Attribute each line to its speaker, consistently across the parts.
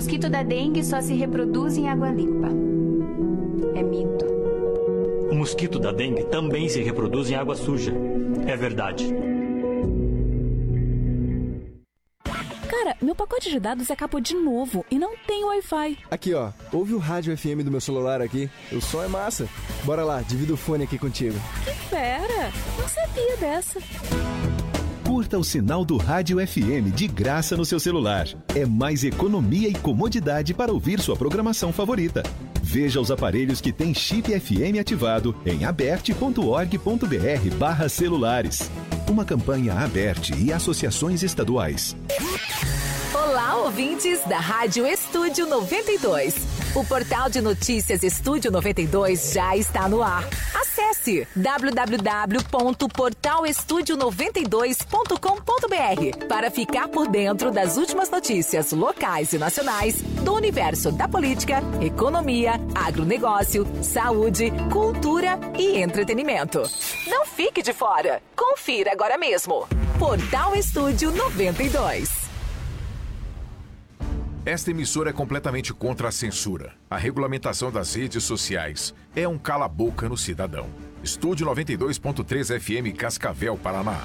Speaker 1: mosquito da dengue só se reproduz em água limpa. É mito.
Speaker 2: O mosquito da dengue também se reproduz em água suja. É verdade.
Speaker 3: Cara, meu pacote de dados acabou de novo e não tem Wi-Fi.
Speaker 4: Aqui, ó. Ouve o rádio FM do meu celular aqui. O som é massa. Bora lá, divido o fone aqui contigo.
Speaker 3: Que fera! Não sabia dessa.
Speaker 5: Curta o sinal do Rádio FM de graça no seu celular. É mais economia e comodidade para ouvir sua programação favorita. Veja os aparelhos que têm chip FM ativado em aberte.org.br/celulares. Uma campanha Aberte e associações estaduais.
Speaker 6: Olá, ouvintes da Rádio Estúdio 92. O portal de notícias Estúdio 92 já está no ar. Acesse www.portalestudio92.com.br para ficar por dentro das últimas notícias locais e nacionais do universo da política, economia, agronegócio, saúde, cultura e entretenimento. Não fique de fora. Confira agora mesmo. Portal Estúdio 92.
Speaker 7: Esta emissora é completamente contra a censura. A regulamentação das redes sociais é um cala-boca no cidadão. Estúdio 92.3 FM Cascavel, Paraná.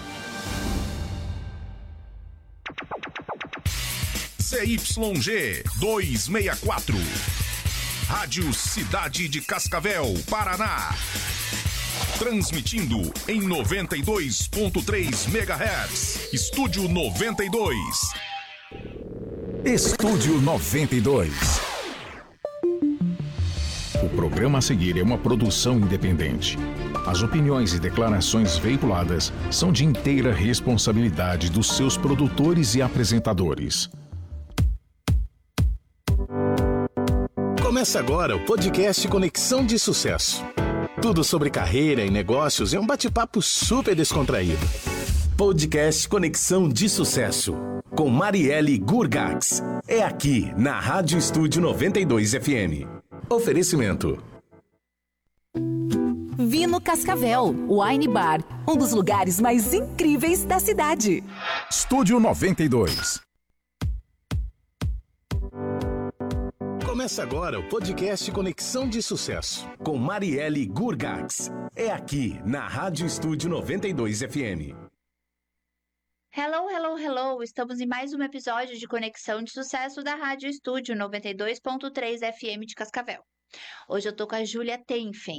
Speaker 8: ZYG 264. Rádio Cidade de Cascavel, Paraná. Transmitindo em 92.3 MHz. Estúdio 92.
Speaker 9: Estúdio 92.
Speaker 8: O programa a seguir é uma produção independente. As opiniões e declarações veiculadas são de inteira responsabilidade dos seus produtores e apresentadores.
Speaker 9: Começa agora o podcast Conexão de Sucesso. Tudo sobre carreira e negócios em um bate-papo super descontraído. Podcast Conexão de Sucesso, com Marielle Gurgax. É aqui, na Rádio Estúdio 92 FM. Oferecimento.
Speaker 6: Vino Cascavel, Wine Bar, um dos lugares mais incríveis da cidade.
Speaker 8: Estúdio 92.
Speaker 9: Começa agora o podcast Conexão de Sucesso, com Marielle Gurgax. É aqui, na Rádio Estúdio 92 FM.
Speaker 10: Hello, hello, hello! Estamos em mais um episódio de Conexão de Sucesso da Rádio Estúdio 92.3 FM de Cascavel. Hoje eu tô com a Júlia Tenfen.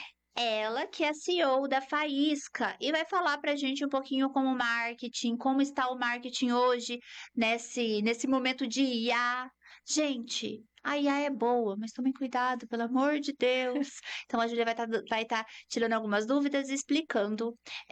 Speaker 10: Ela que é CEO da Faísca e vai falar pra gente um pouquinho como está o marketing hoje, nesse momento de IA. Gente, a IA é boa, mas tomem cuidado, pelo amor de Deus. Então a Júlia vai tá tirando algumas dúvidas e explicando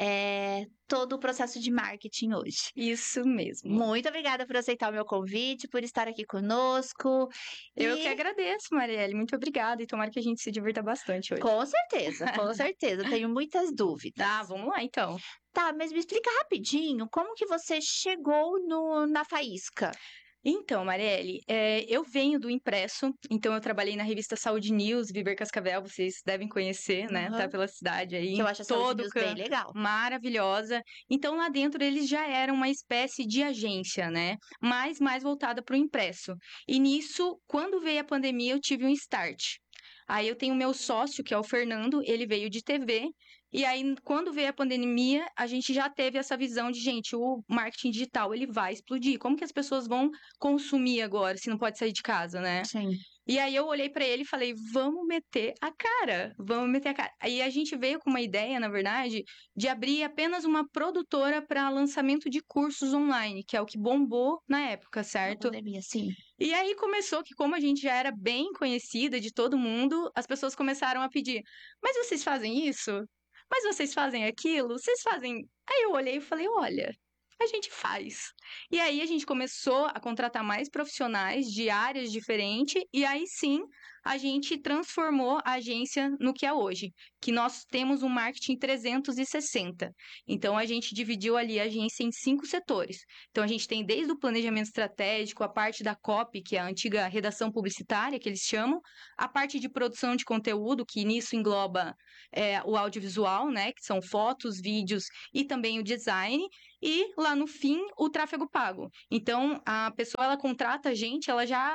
Speaker 10: todo o processo de marketing hoje.
Speaker 11: Isso mesmo.
Speaker 10: Muito obrigada por aceitar o meu convite, por estar aqui conosco.
Speaker 11: Eu que agradeço, Marielle. Muito obrigada e tomara que a gente se divirta bastante hoje.
Speaker 10: Com certeza, com certeza. Tenho muitas dúvidas.
Speaker 11: Tá, vamos lá então.
Speaker 10: Tá, mas me explica rapidinho como que você chegou na Faísca.
Speaker 11: Então, Marielle, eu venho do impresso, então eu trabalhei na revista Saúde News, Viver Cascavel, vocês devem conhecer, né? Tá pela cidade aí.
Speaker 10: Que eu acho a Saúde News bem legal.
Speaker 11: Maravilhosa. Então, lá dentro, eles já eram uma espécie de agência, né? Mas mais voltada para o impresso. E nisso, quando veio a pandemia, eu tive um start. Aí eu tenho meu sócio, que é o Fernando, ele veio de TV. E aí, quando veio a pandemia, a gente já teve essa visão de, gente, o marketing digital, ele vai explodir. Como que as pessoas vão consumir agora, se não pode sair de casa, né?
Speaker 10: Sim.
Speaker 11: E aí eu olhei pra ele e falei, vamos meter a cara. Aí a gente veio com uma ideia, na verdade, de abrir apenas uma produtora para lançamento de cursos online, que é o que bombou na época, certo?
Speaker 10: Na pandemia, sim.
Speaker 11: E aí começou que, como a gente já era bem conhecida de todo mundo, as pessoas começaram a pedir, mas vocês fazem isso? Mas vocês fazem aquilo? Vocês fazem... Aí eu olhei e falei, olha, a gente faz. E aí a gente começou a contratar mais profissionais de áreas diferentes e aí sim a gente transformou a agência no que é hoje, que nós temos um marketing 360. Então a gente dividiu ali a agência em 5 setores. Então a gente tem desde o planejamento estratégico, a parte da copy, que é a antiga redação publicitária, que eles chamam, a parte de produção de conteúdo, que nisso engloba o audiovisual, né, que são fotos, vídeos e também o design, e lá no fim o tráfego pago. Então a pessoa ela contrata a gente, ela já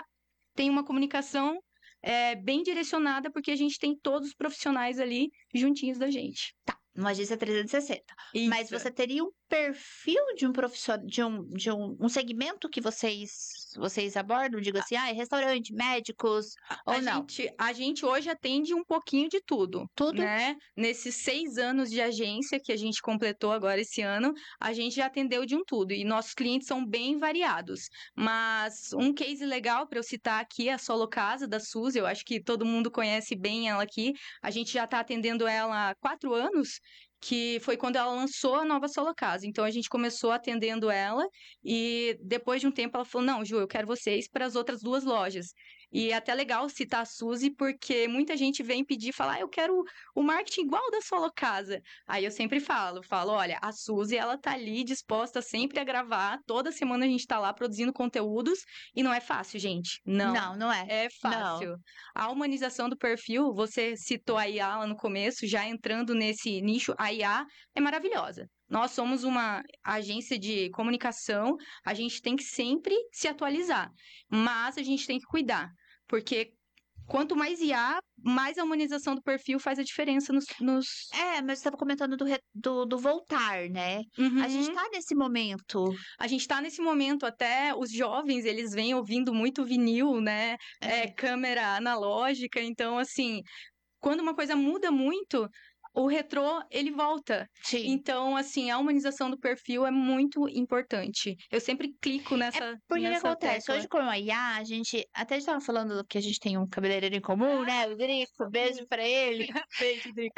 Speaker 11: tem uma comunicação bem direcionada, porque a gente tem todos os profissionais ali juntinhos da gente.
Speaker 10: Tá, uma agência 360.
Speaker 11: Isso.
Speaker 10: Mas você teria um perfil de um profissional, de um segmento que vocês abordam? Digo assim, restaurante, médicos, ou não?
Speaker 11: A gente hoje atende um pouquinho de tudo.
Speaker 10: Tudo?
Speaker 11: Né? Nesses 6 anos de agência que a gente completou agora esse ano, a gente já atendeu de um tudo. E nossos clientes são bem variados. Mas um case legal para eu citar aqui é a Solo Casa, da Suzy. Eu acho que todo mundo conhece bem ela aqui. A gente já está atendendo ela há 4 anos. Que foi quando ela lançou a nova Solo Casa. Então, a gente começou atendendo ela e depois de um tempo ela falou, não, Ju, eu quero vocês para as outras 2 lojas. E é até legal citar a Suzy, porque muita gente vem pedir, falar, eu quero o marketing igual da Solo Casa. Aí eu sempre falo, olha, a Suzy, ela tá ali disposta sempre a gravar, toda semana a gente tá lá produzindo conteúdos, e não é fácil, gente.
Speaker 10: Não é.
Speaker 11: É fácil. Não. A humanização do perfil, você citou a IA lá no começo, já entrando nesse nicho, a IA é maravilhosa. Nós somos uma agência de comunicação, a gente tem que sempre se atualizar, mas a gente tem que cuidar, porque quanto mais IA, mais a humanização do perfil faz a diferença nos...
Speaker 10: mas você estava comentando do voltar, né?
Speaker 11: Uhum.
Speaker 10: A gente tá nesse momento.
Speaker 11: A gente tá nesse momento, até os jovens, eles vêm ouvindo muito vinil, né? Câmera analógica, então, assim, quando uma coisa muda muito... O retrô, ele volta.
Speaker 10: Sim.
Speaker 11: Então, assim, a humanização do perfil é muito importante. Eu sempre clico nessa
Speaker 10: porque
Speaker 11: nessa
Speaker 10: que acontece?
Speaker 11: tecla.
Speaker 10: Hoje, com a IA, a gente... Até estava falando que a gente tem um cabeleireiro em comum, né? O Drico, beijo pra ele.
Speaker 11: Beijo, Drico.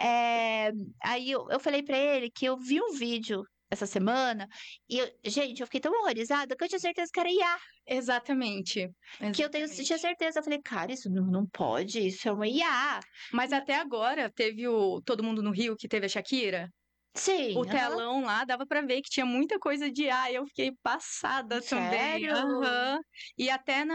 Speaker 10: Aí eu falei pra ele que eu vi um vídeo essa semana e, gente, eu fiquei tão horrorizada que eu tinha certeza que era IA.
Speaker 11: Exatamente.
Speaker 10: Que eu tinha certeza. Eu falei, cara, isso não pode, isso é uma IA.
Speaker 11: Mas até agora, teve o Todo Mundo no Rio, que teve a Shakira.
Speaker 10: Sim.
Speaker 11: O telão lá, dava pra ver que tinha muita coisa de IA, e eu fiquei passada também.
Speaker 10: Sério?
Speaker 11: E até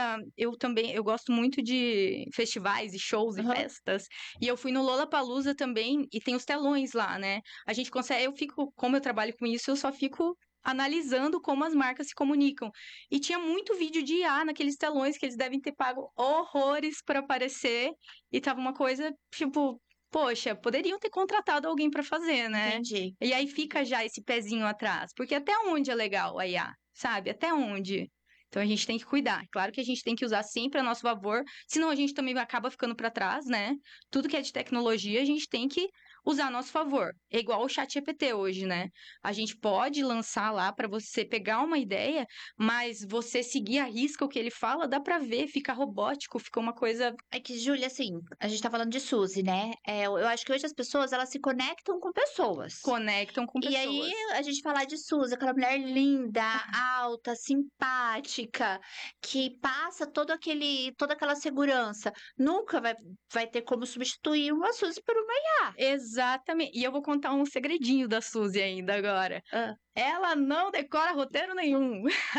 Speaker 11: eu gosto muito de festivais e shows e festas. E eu fui no Lollapalooza também, e tem os telões lá, né? A gente consegue, como eu trabalho com isso, eu só fico analisando como as marcas se comunicam. E tinha muito vídeo de IA naqueles telões que eles devem ter pago horrores para aparecer. E tava uma coisa, tipo, poxa, poderiam ter contratado alguém para fazer, né?
Speaker 10: Entendi.
Speaker 11: E aí fica já esse pezinho atrás. Porque até onde é legal a IA, sabe? Até onde? Então a gente tem que cuidar. Claro que a gente tem que usar sempre a nosso favor, senão a gente também acaba ficando para trás, né? Tudo que é de tecnologia, a gente tem que usar a nosso favor. É igual o ChatGPT hoje, né? A gente pode lançar lá para você pegar uma ideia, mas você seguir a risca o que ele fala, dá para ver, fica robótico, fica uma coisa...
Speaker 10: É que, Júlia, assim, a gente tá falando de Suzy, né? Eu acho que hoje as pessoas, elas se conectam com pessoas.
Speaker 11: Conectam com pessoas.
Speaker 10: E aí, a gente falar de Suzy, aquela mulher linda, alta, simpática, que passa toda aquela segurança. Nunca vai ter como substituir uma Suzy por uma IA.
Speaker 11: Exatamente. E eu vou contar um segredinho da Suzy ainda agora. Ela não decora roteiro nenhum.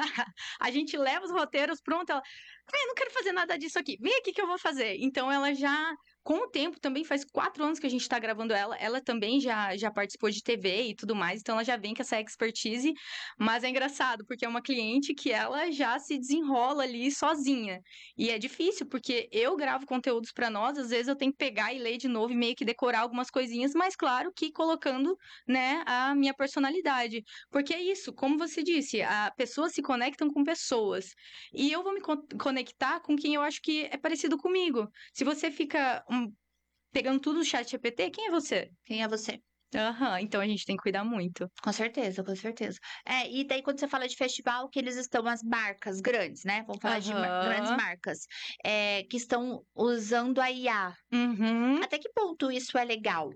Speaker 11: A gente leva os roteiros, pronto, ela... eu não quero fazer nada disso aqui. Vem aqui que eu vou fazer. Então, ela já... Com o tempo, também faz 4 anos que a gente tá gravando ela. Ela também já participou de TV e tudo mais. Então, ela já vem com essa expertise. Mas é engraçado, porque é uma cliente que ela já se desenrola ali sozinha. E é difícil, porque eu gravo conteúdos pra nós. Às vezes, eu tenho que pegar e ler de novo e meio que decorar algumas coisinhas. Mas, claro, que colocando, né, a minha personalidade. Porque é isso, como você disse, pessoas se conectam com pessoas. E eu vou me conectar com quem eu acho que é parecido comigo. Se você fica pegando tudo no ChatGPT, quem é você?
Speaker 10: Quem é você?
Speaker 11: Então a gente tem que cuidar muito.
Speaker 10: Com certeza, com certeza. E daí quando você fala de festival, que eles estão as marcas grandes, né? Vamos falar de grandes marcas. Que estão usando a IA. Até que ponto isso é legal?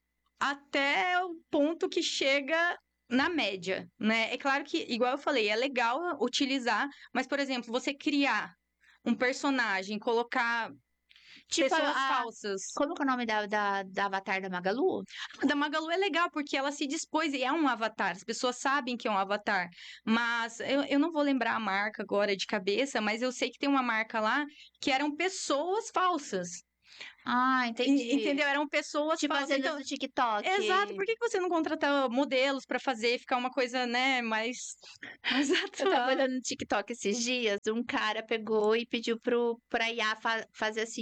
Speaker 11: Até o ponto que chega... na média, né? É claro que, igual eu falei, é legal utilizar, mas, por exemplo, você criar um personagem, colocar pessoas falsas.
Speaker 10: Como que é o nome da avatar da Magalu?
Speaker 11: Da Magalu é legal, porque ela se dispôs e é um avatar. As pessoas sabem que é um avatar. Mas eu não vou lembrar a marca agora de cabeça, mas eu sei que tem uma marca lá que eram pessoas falsas.
Speaker 10: Ah, entendi.
Speaker 11: Entendeu? Eram pessoas
Speaker 10: Tipo as
Speaker 11: falsas.
Speaker 10: vendas do TikTok.
Speaker 11: Exato. Por que você não contrata modelos pra fazer, ficar uma coisa, né, mais
Speaker 10: Eu tava
Speaker 11: atual?
Speaker 10: olhando no TikTok esses dias, um cara pegou e pediu pra IA fazer assim,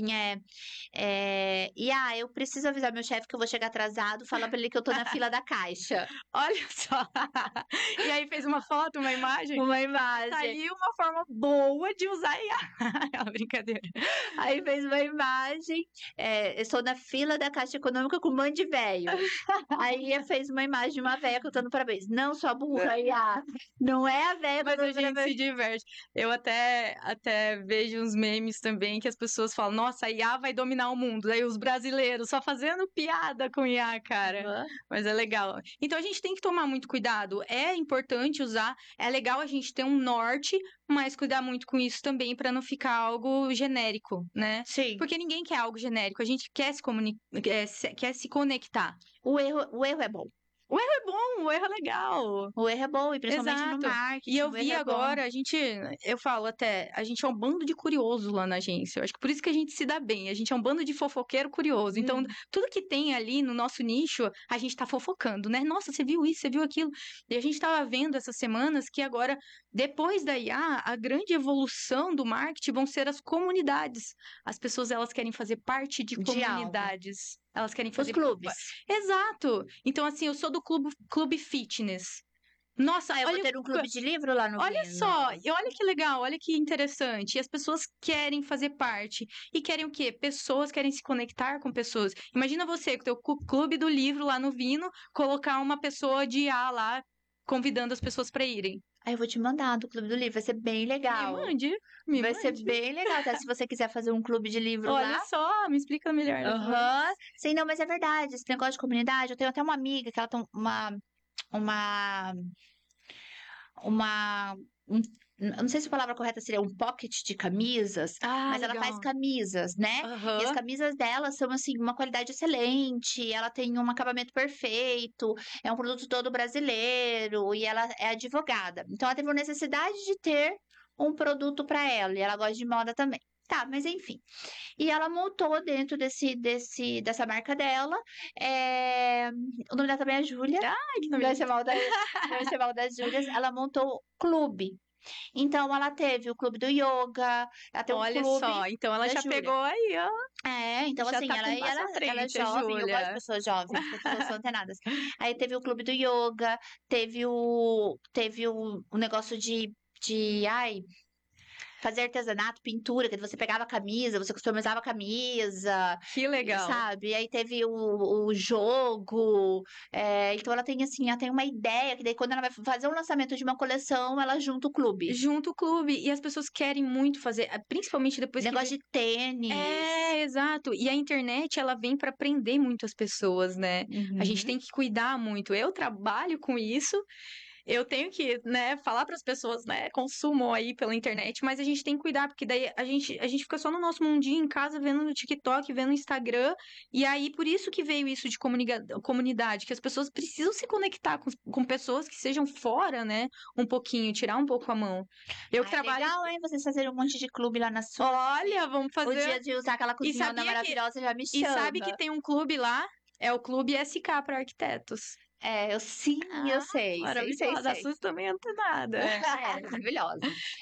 Speaker 10: IA, eu preciso avisar meu chefe que eu vou chegar atrasado, fala pra ele que eu tô na fila da caixa.
Speaker 11: Olha só. E aí fez uma foto, uma imagem.
Speaker 10: Uma imagem.
Speaker 11: Tá aí uma forma boa de usar IA. É uma brincadeira.
Speaker 10: Aí fez uma imagem, eu estou na fila da Caixa Econômica com um monte de velho. Aí fez uma imagem de uma velha cantando parabéns. Não sou a burra, IA. Não é a velha
Speaker 11: Mas a
Speaker 10: cantando
Speaker 11: gente
Speaker 10: parabéns.
Speaker 11: se diverte. Eu até vejo uns memes também que as pessoas falam, nossa, a IA vai dominar o mundo. Aí os brasileiros só fazendo piada com IA, cara. Mas é legal. Então a gente tem que tomar muito cuidado. É importante usar, é legal a gente ter um norte, mas cuidar muito com isso também para não ficar algo genérico, né?
Speaker 10: Sim.
Speaker 11: Porque ninguém quer algo genérico. A gente quer quer se conectar.
Speaker 10: O erro é bom.
Speaker 11: O erro é bom, o erro é legal.
Speaker 10: O erro é bom, e principalmente no
Speaker 11: Exato.
Speaker 10: marketing.
Speaker 11: E eu
Speaker 10: o erro
Speaker 11: vi
Speaker 10: é bom.
Speaker 11: agora, eu falo até, a gente é um bando de curiosos lá na agência. Eu acho que por isso que a gente se dá bem. A gente é um bando de fofoqueiro curioso. Então, tudo que tem ali no nosso nicho, a gente tá fofocando, né? Nossa, você viu isso, você viu aquilo. E a gente tava vendo essas semanas que agora, depois da IA, a grande evolução do marketing vão ser as comunidades. As pessoas, elas querem fazer parte de comunidades. Elas querem fazer...
Speaker 10: Os clubes.
Speaker 11: Exato. Então, assim, eu sou do clube fitness. Nossa,
Speaker 10: eu vou ter um clube de livro lá no
Speaker 11: Olha
Speaker 10: Vino.
Speaker 11: só, e olha que legal, olha que interessante. E as pessoas querem fazer parte. E querem o quê? Pessoas querem se conectar com pessoas. Imagina você, com o teu clube do livro lá no Vino, colocar uma pessoa de IA lá, convidando as pessoas para irem.
Speaker 10: Aí eu vou te mandar do Clube do Livro, vai ser bem legal.
Speaker 11: Me
Speaker 10: vai
Speaker 11: mande.
Speaker 10: ser bem legal, tá? Se você quiser fazer um clube de livro lá.
Speaker 11: Olha só, me explica melhor.
Speaker 10: Sim, não, mas é verdade. Esse negócio de comunidade, eu tenho até uma amiga que ela tem eu não sei se a palavra correta seria um pocket de camisas, mas ela faz camisas, né? E as camisas dela são, assim, uma qualidade excelente, ela tem um acabamento perfeito, é um produto todo brasileiro e ela é advogada. Então, ela teve uma necessidade de ter um produto para ela e ela gosta de moda também. Tá, mas enfim. E ela montou dentro dessa marca dela. O nome dela também é Júlia.
Speaker 11: Ai, que nome
Speaker 10: vai chamar o das Júlias. Ela montou clube. Então, ela teve o clube do yoga. Ela tem
Speaker 11: Olha
Speaker 10: um clube
Speaker 11: só, então ela já
Speaker 10: Júlia.
Speaker 11: pegou aí, ó.
Speaker 10: Então
Speaker 11: já
Speaker 10: assim,
Speaker 11: tá
Speaker 10: ela
Speaker 11: com passo à frente,
Speaker 10: é jovem, eu
Speaker 11: Júlia.
Speaker 10: gosto de pessoas jovens, porque as pessoas são antenadas. Aí teve o clube do yoga, teve o negócio de fazer artesanato, pintura, que você pegava a camisa, você customizava a camisa.
Speaker 11: Que legal.
Speaker 10: Sabe? E aí teve o jogo. Então ela tem assim, ela tem uma ideia, que daí quando ela vai fazer um lançamento de uma coleção, ela junta o clube.
Speaker 11: Junta o clube. E as pessoas querem muito fazer, principalmente depois
Speaker 10: negócio de tênis.
Speaker 11: Exato. E a internet, ela vem para prender muito as pessoas, né? A gente tem que cuidar muito. Eu trabalho com isso. Eu tenho que, né, falar para as pessoas, né, consumam aí pela internet, mas a gente tem que cuidar, porque daí a gente fica só no nosso mundinho em casa, vendo no TikTok, vendo no Instagram, e aí por isso que veio isso de comunidade, que as pessoas precisam se conectar com pessoas que sejam fora, né, um pouquinho, tirar um pouco a mão. Eu que trabalho...
Speaker 10: legal, hein, vocês fazerem um monte de clube lá na sua...
Speaker 11: Olha, vamos fazer...
Speaker 10: O dia de usar aquela cozinhona maravilhosa já me chama.
Speaker 11: E sabe que tem um clube lá? É o Clube SK para Arquitetos.
Speaker 10: Eu sei.
Speaker 11: Maravilhosa, a Sus também é antenada.
Speaker 10: Maravilhosa.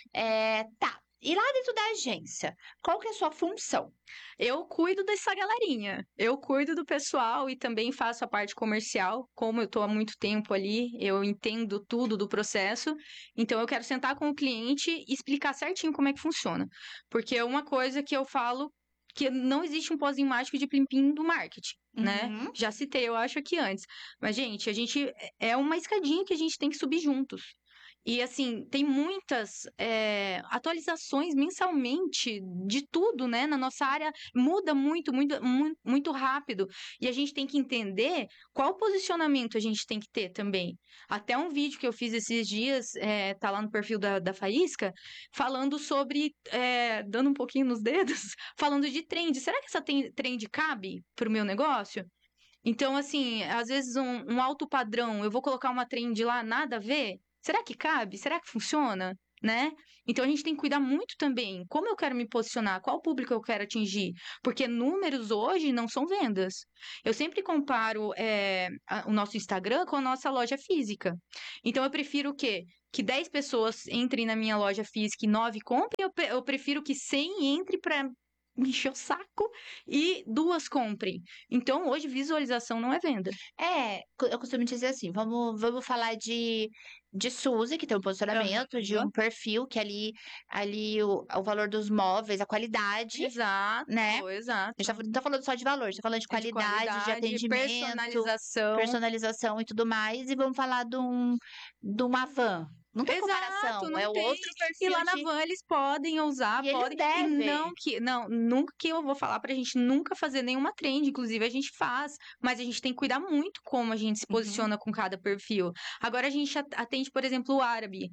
Speaker 10: Tá. E lá dentro da agência, qual que é a sua função?
Speaker 11: Eu cuido dessa galerinha. Eu cuido do pessoal e também faço a parte comercial. Como eu tô há muito tempo ali, eu entendo tudo do processo. Então, eu quero sentar com o cliente e explicar certinho como é que funciona. Porque uma coisa que eu falo, que não existe um pozinho mágico de plim-plim do marketing, né? Já citei, eu acho, aqui antes. Mas, gente, a gente é uma escadinha que a gente tem que subir juntos. E, assim, tem muitas atualizações mensalmente de tudo, né? Na nossa área muda muito, muito, muito, muito rápido. E a gente tem que entender qual posicionamento a gente tem que ter também. Até um vídeo que eu fiz esses dias, tá lá no perfil da Faísca, falando sobre, dando um pouquinho nos dedos, falando de trend. Será que essa trend cabe pro meu negócio? Então, assim, às vezes um alto padrão, eu vou colocar uma trend lá, nada a ver? Será que cabe? Será que funciona? né? Então a gente tem que cuidar muito também. Como eu quero me posicionar? Qual público eu quero atingir? Porque números hoje não são vendas. Eu sempre comparo o nosso Instagram com a nossa loja física. Então eu prefiro o quê? Que 10 pessoas entrem na minha loja física e 9 comprem, eu prefiro que 100 entrem para me encher o saco e 2 comprem. Então, hoje, visualização não é venda.
Speaker 10: Eu costumo dizer assim, vamos falar de Suzy, que tem um posicionamento, de um perfil, que ali o valor dos móveis, a qualidade.
Speaker 11: Exato,
Speaker 10: né?
Speaker 11: Exato.
Speaker 10: A gente não tá falando só de valor, a gente tá falando de qualidade, de atendimento, personalização e tudo mais. E vamos falar de uma van. Não tem comparação,
Speaker 11: não
Speaker 10: é
Speaker 11: tem.
Speaker 10: outro perfil.
Speaker 11: E lá na van eles podem usar, podem. E nunca que eu vou falar pra gente nunca fazer nenhuma trend, inclusive a gente faz, mas a gente tem que cuidar muito como a gente se posiciona com cada perfil. Agora a gente atende, por exemplo, o árabe.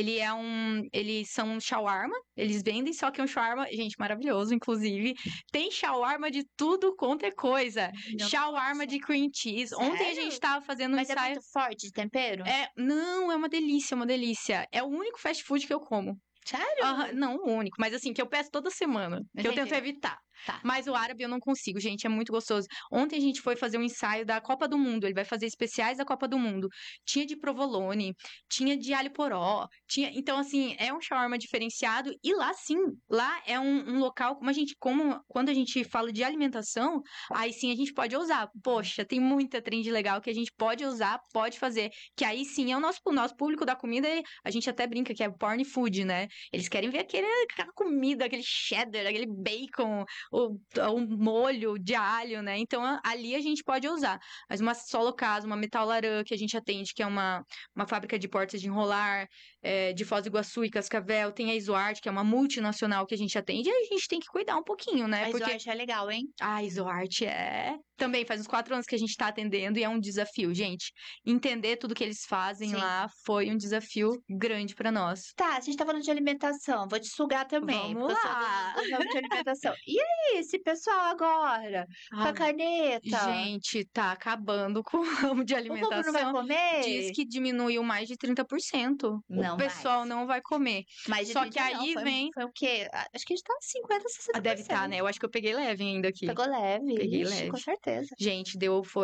Speaker 11: Eles são um shawarma, eles vendem, só que é um shawarma, gente, maravilhoso, inclusive. Tem shawarma de tudo quanto é coisa. Shawarma de cream cheese.
Speaker 10: Sério?
Speaker 11: Ontem a gente tava fazendo um ensaio.
Speaker 10: Mas é muito forte de tempero?
Speaker 11: Não, é uma delícia, uma delícia. É o único fast food que eu como.
Speaker 10: Sério?
Speaker 11: Não o único, mas assim, que eu peço toda semana. Que eu tento evitar.
Speaker 10: Tá.
Speaker 11: Mas o árabe eu não consigo, gente, é muito gostoso. Ontem a gente foi fazer um ensaio da Copa do Mundo, ele vai fazer especiais da Copa do Mundo. Tinha de provolone, tinha de alho poró, então assim, é um shawarma diferenciado e lá sim, lá é um local quando a gente fala de alimentação, aí sim a gente pode usar. Poxa, tem muita trend legal que a gente pode usar, pode fazer, que aí sim é o nosso público da comida, a gente até brinca que é porn food, né? Eles querem ver aquela comida, aquele cheddar, aquele bacon, o molho de alho, né? Então, ali a gente pode usar. Mas uma Solo Casa, uma Metal Laran, que a gente atende, que é uma fábrica de portas de enrolar, de Foz do Iguaçu e Cascavel. Tem a Isoarte, que é uma multinacional que a gente atende. E a gente tem que cuidar um pouquinho, né?
Speaker 10: A Isoarte é legal, hein?
Speaker 11: A Isoarte também faz uns 4 anos que a gente tá atendendo e é um desafio, gente. Entender tudo que eles fazem lá foi um desafio grande pra nós.
Speaker 10: Tá, a gente tá falando de alimentação, vou te sugar também.
Speaker 11: Vamos lá!
Speaker 10: Vamos de alimentação. E aí, esse pessoal agora? Com a caneta?
Speaker 11: Gente, tá acabando com o ramo de alimentação.
Speaker 10: O povo não vai comer?
Speaker 11: Diz que diminuiu mais de 30%.
Speaker 10: Não,
Speaker 11: o pessoal não vai comer.
Speaker 10: Mas
Speaker 11: só que aí vem...
Speaker 10: Foi o quê? Acho que a gente tá 50%, 60%.
Speaker 11: Deve estar, né? Eu acho que eu peguei leve ainda aqui.
Speaker 10: Pegou leve?
Speaker 11: Peguei leve.
Speaker 10: Com certeza.
Speaker 11: Gente,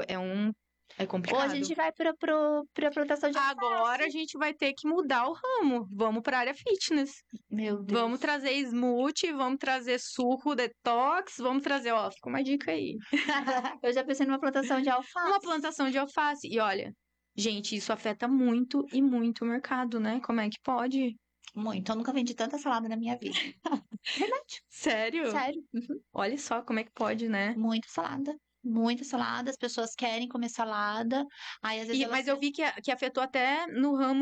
Speaker 11: é complicado.
Speaker 10: Ou a gente vai pra plantação de alface.
Speaker 11: Agora a gente vai ter que mudar o ramo. Vamos pra área fitness.
Speaker 10: Meu Deus.
Speaker 11: Vamos trazer smoothie, vamos trazer suco detox, vamos trazer, fica uma dica aí.
Speaker 10: Eu já pensei numa plantação de alface.
Speaker 11: Uma plantação de alface. E olha, gente, isso afeta muito e muito o mercado, né? Como é que pode?
Speaker 10: Muito. Eu nunca vendi tanta salada na minha vida. Verdade.
Speaker 11: Sério?
Speaker 10: Sério. Uhum.
Speaker 11: Olha só como é que pode, né?
Speaker 10: Muita salada, as pessoas querem comer salada. Aí, às vezes
Speaker 11: mas eu vi que afetou até no ramo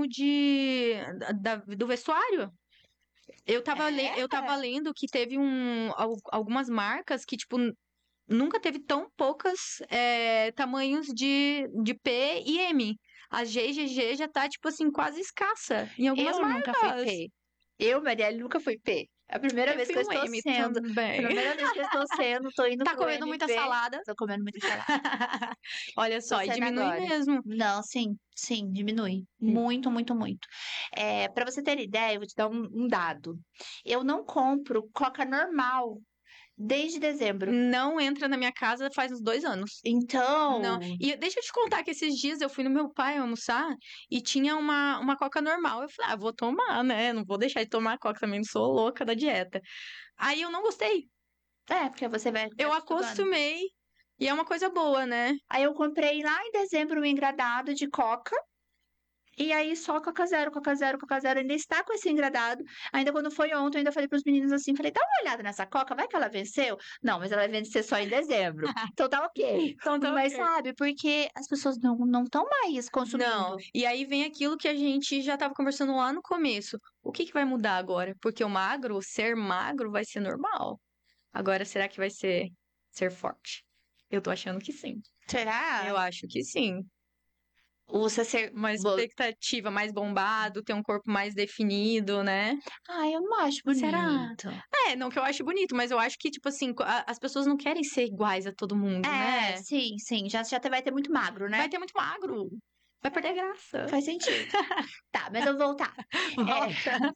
Speaker 11: do vestuário. Eu tava lendo que teve algumas marcas que, tipo, nunca teve tão poucas tamanhos de P e M. A G e GG já tá, tipo assim, quase escassa em algumas marcas.
Speaker 10: Nunca fui P. Eu, Marielle, nunca fui P. É a primeira vez que eu estou sendo. Primeira vez que eu estou sendo, tô indo
Speaker 11: Tá
Speaker 10: pro
Speaker 11: comendo
Speaker 10: MP.
Speaker 11: muita salada?
Speaker 10: Tô comendo muita salada.
Speaker 11: Olha só, e diminui mesmo.
Speaker 10: Não, sim, diminui. Muito, muito, muito. Pra você ter ideia, eu vou te dar um dado. Eu não compro Coca normal desde dezembro.
Speaker 11: Não entra na minha casa faz uns 2 anos.
Speaker 10: Então...
Speaker 11: Não. E deixa eu te contar que esses dias eu fui no meu pai almoçar e tinha uma Coca normal. Eu falei, vou tomar, né? Não vou deixar de tomar Coca também, não sou louca da dieta. Aí eu não gostei.
Speaker 10: Porque você vai...
Speaker 11: Eu acostumei e é uma coisa boa, né?
Speaker 10: Aí eu comprei lá em dezembro um engradado de Coca. E aí só Coca Zero, ainda está com esse engradado. Ainda quando foi ontem, eu ainda falei pros meninos assim, falei, dá uma olhada nessa Coca, vai que ela venceu? Não, mas ela vai vencer só em dezembro. Então tá ok. Mas sabe, porque as pessoas não estão mais consumindo.
Speaker 11: Não, e aí vem aquilo que a gente já tava conversando lá no começo. O que vai mudar agora? Porque ser magro vai ser normal. Agora, será que vai ser forte? Eu tô achando que sim.
Speaker 10: Será?
Speaker 11: Eu acho que sim.
Speaker 10: Você ser
Speaker 11: uma expectativa mais bombado, ter um corpo mais definido, né?
Speaker 10: Eu não acho bonito.
Speaker 11: Será? Não que eu acho bonito, mas eu acho que, tipo assim, as pessoas não querem ser iguais a todo mundo, né?
Speaker 10: Sim. Já vai ter muito magro, né?
Speaker 11: Vai ter muito magro. Vai perder a graça.
Speaker 10: Faz sentido. Tá, mas eu vou voltar.
Speaker 11: Volta.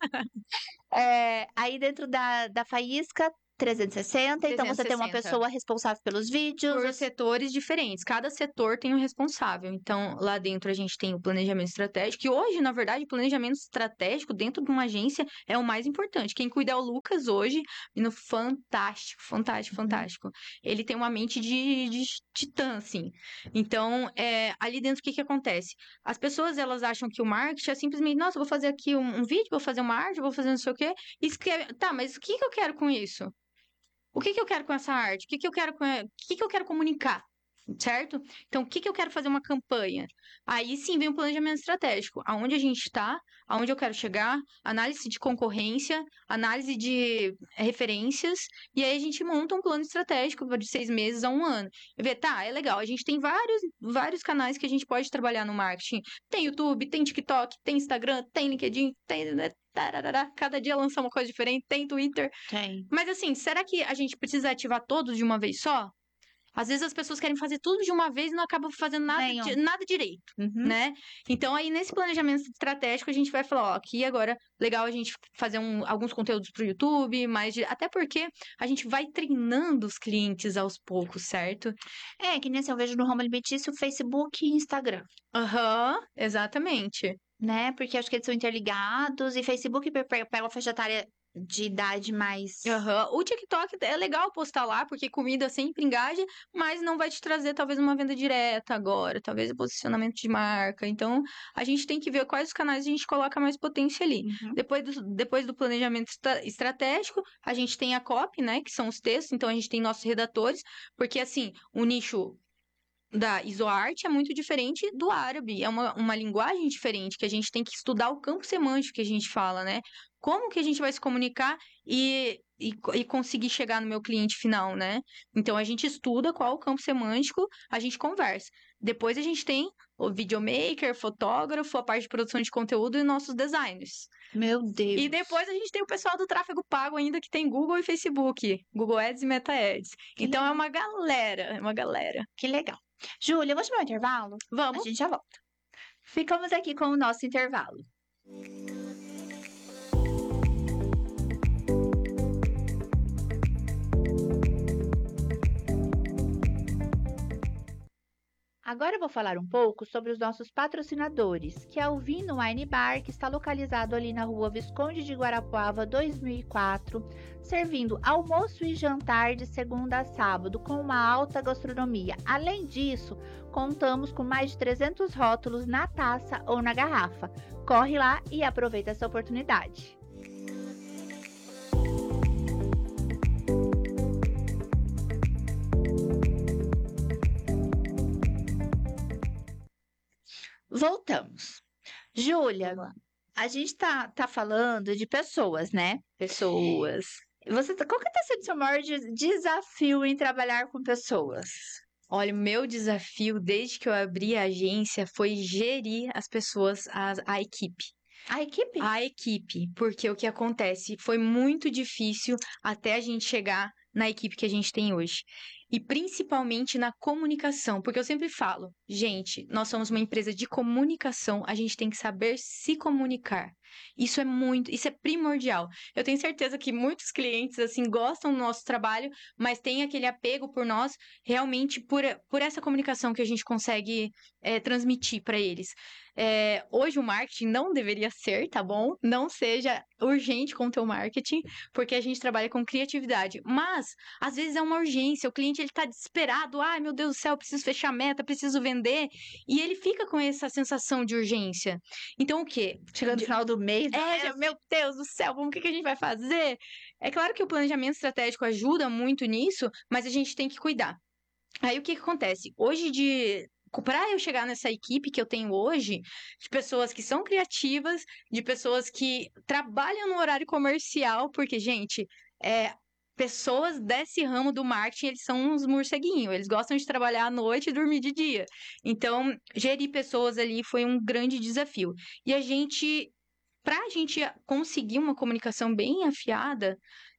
Speaker 10: Aí dentro da Faísca, 360, então você tem uma
Speaker 11: 360.
Speaker 10: pessoa responsável pelos vídeos.
Speaker 11: Por setores diferentes. Cada setor tem um responsável. Então, lá dentro a gente tem o planejamento estratégico. E hoje, na verdade, o planejamento estratégico dentro de uma agência é o mais importante. Quem cuida é o Lucas hoje. Menino fantástico, fantástico, fantástico. Ele tem uma mente de titã, assim. Então, ali dentro, o que acontece? As pessoas, elas acham que o marketing é simplesmente, nossa, eu vou fazer aqui um vídeo, vou fazer uma arte, vou fazer não sei o quê. Tá, mas o que eu quero com isso? O que eu quero com essa arte? O que eu quero o que eu quero comunicar? Certo? Então, o que eu quero fazer uma campanha? Aí sim vem o planejamento estratégico. Aonde a gente está, aonde eu quero chegar, análise de concorrência, análise de referências, e aí a gente monta um plano estratégico de 6 meses a 1 ano. E vê, tá, é legal, a gente tem vários canais que a gente pode trabalhar no marketing. Tem YouTube, tem TikTok, tem Instagram, tem LinkedIn, tem... Cada dia lança uma coisa diferente, tem Twitter.
Speaker 10: Tem.
Speaker 11: Mas assim, será que a gente precisa ativar todos de uma vez só? Às vezes as pessoas querem fazer tudo de uma vez e não acabam fazendo nada direito, né? Então, aí nesse planejamento estratégico, a gente vai falar, ó, aqui agora, legal a gente fazer alguns conteúdos pro YouTube, até porque a gente vai treinando os clientes aos poucos, certo?
Speaker 10: Que nem assim, eu vejo no Ramo Alimentício, Facebook e Instagram.
Speaker 11: Exatamente.
Speaker 10: Né? Porque acho que eles são interligados e Facebook pega uma faixa etária de idade mais...
Speaker 11: O TikTok é legal postar lá, porque comida sempre engaja, mas não vai te trazer talvez uma venda direta agora, talvez o posicionamento de marca. Então, a gente tem que ver quais os canais a gente coloca mais potência ali. Depois do planejamento estratégico, a gente tem a copy, né, que são os textos, então a gente tem nossos redatores, porque assim, o nicho da isoarte é muito diferente do árabe, é uma linguagem diferente, que a gente tem que estudar o campo semântico que a gente fala, né? Como que a gente vai se comunicar e conseguir chegar no meu cliente final, né? Então, a gente estuda qual o campo semântico, a gente conversa. Depois, a gente tem o videomaker, fotógrafo, a parte de produção de conteúdo e nossos designers.
Speaker 10: Meu Deus!
Speaker 11: E depois, a gente tem o pessoal do tráfego pago ainda, que tem Google e Facebook, Google Ads e Meta Ads. Então, é uma galera.
Speaker 10: Que legal. Júlia, vamos chamar o intervalo?
Speaker 11: Vamos.
Speaker 10: A gente já volta. Ficamos aqui com o nosso intervalo. Agora eu vou falar um pouco sobre os nossos patrocinadores, que é o Vino Wine Bar, que está localizado ali na rua Visconde de Guarapuava, 2004, servindo almoço e jantar de segunda a sábado, com uma alta gastronomia. Além disso, contamos com mais de 300 rótulos na taça ou na garrafa. Corre lá e aproveita essa oportunidade. Voltamos. Júlia, a gente tá falando de pessoas, né?
Speaker 11: Pessoas.
Speaker 10: Qual que tá sendo o seu maior desafio em trabalhar com pessoas?
Speaker 11: Olha, o meu desafio desde que eu abri a agência foi gerir as pessoas, a equipe.
Speaker 10: A equipe?
Speaker 11: A equipe, porque o que acontece foi muito difícil até a gente chegar na equipe que a gente tem hoje. E principalmente na comunicação, porque eu sempre falo, gente, nós somos uma empresa de comunicação, a gente tem que saber se comunicar. Isso é primordial. Eu tenho certeza que muitos clientes, assim, gostam do nosso trabalho, mas tem aquele apego por nós, realmente por essa comunicação que a gente consegue transmitir para eles. Hoje o marketing não deveria ser, tá bom? Não seja urgente com o teu marketing, porque a gente trabalha com criatividade. Mas, às vezes é uma urgência, o cliente ele tá desesperado, ai meu Deus do céu, preciso fechar a meta, preciso vender, e ele fica com essa sensação de urgência. Então o quê?
Speaker 10: Chegando no final do mês,
Speaker 11: meu Deus do céu, o que a gente vai fazer? É claro que o planejamento estratégico ajuda muito nisso, mas a gente tem que cuidar. Aí o que acontece? Hoje para eu chegar nessa equipe que eu tenho hoje, de pessoas que são criativas, de pessoas que trabalham no horário comercial, porque, gente, pessoas desse ramo do marketing, eles são uns morceguinhos, eles gostam de trabalhar à noite e dormir de dia. Então, gerir pessoas ali foi um grande desafio. E a gente para a gente conseguir uma comunicação bem afiada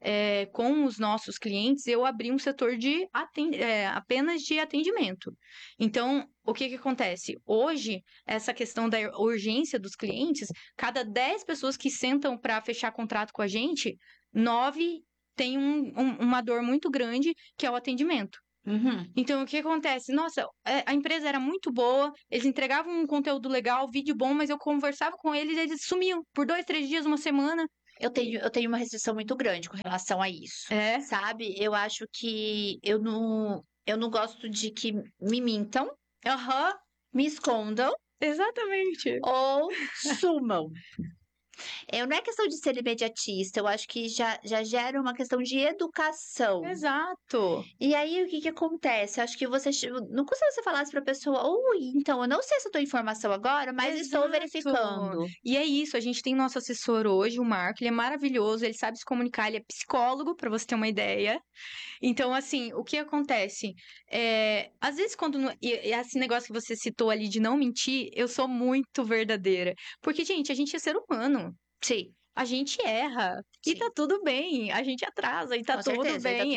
Speaker 11: com os nossos clientes, eu abri um setor de apenas de atendimento. Então, o que acontece? Hoje, essa questão da urgência dos clientes, cada 10 pessoas que sentam para fechar contrato com a gente, 9 têm uma dor muito grande, que é o atendimento. Então, o que acontece? Nossa, a empresa era muito boa, eles entregavam um conteúdo legal, vídeo bom, mas eu conversava com eles e eles sumiam por 2, 3 dias, uma semana.
Speaker 10: Eu tenho uma restrição muito grande com relação a isso. Sabe? Eu acho que eu não gosto de que me mintam, me escondam.
Speaker 11: Exatamente.
Speaker 10: Ou sumam. Não é questão de ser imediatista, eu acho que já gera uma questão de educação.
Speaker 11: Exato.
Speaker 10: E aí, o que acontece? Acho que não custa você falar pra pessoa, então, eu não sei essa tua informação agora, mas estou verificando.
Speaker 11: E é isso, a gente tem nosso assessor hoje, o Marco, ele é maravilhoso, ele sabe se comunicar, ele é psicólogo, pra você ter uma ideia. Então, assim, o que acontece? Às vezes, quando... esse negócio que você citou ali de não mentir, eu sou muito verdadeira. Porque, gente, a gente é ser humano.
Speaker 10: Sim.
Speaker 11: A gente erra. Sim. E tá tudo bem. A gente atrasa e tá tudo bem.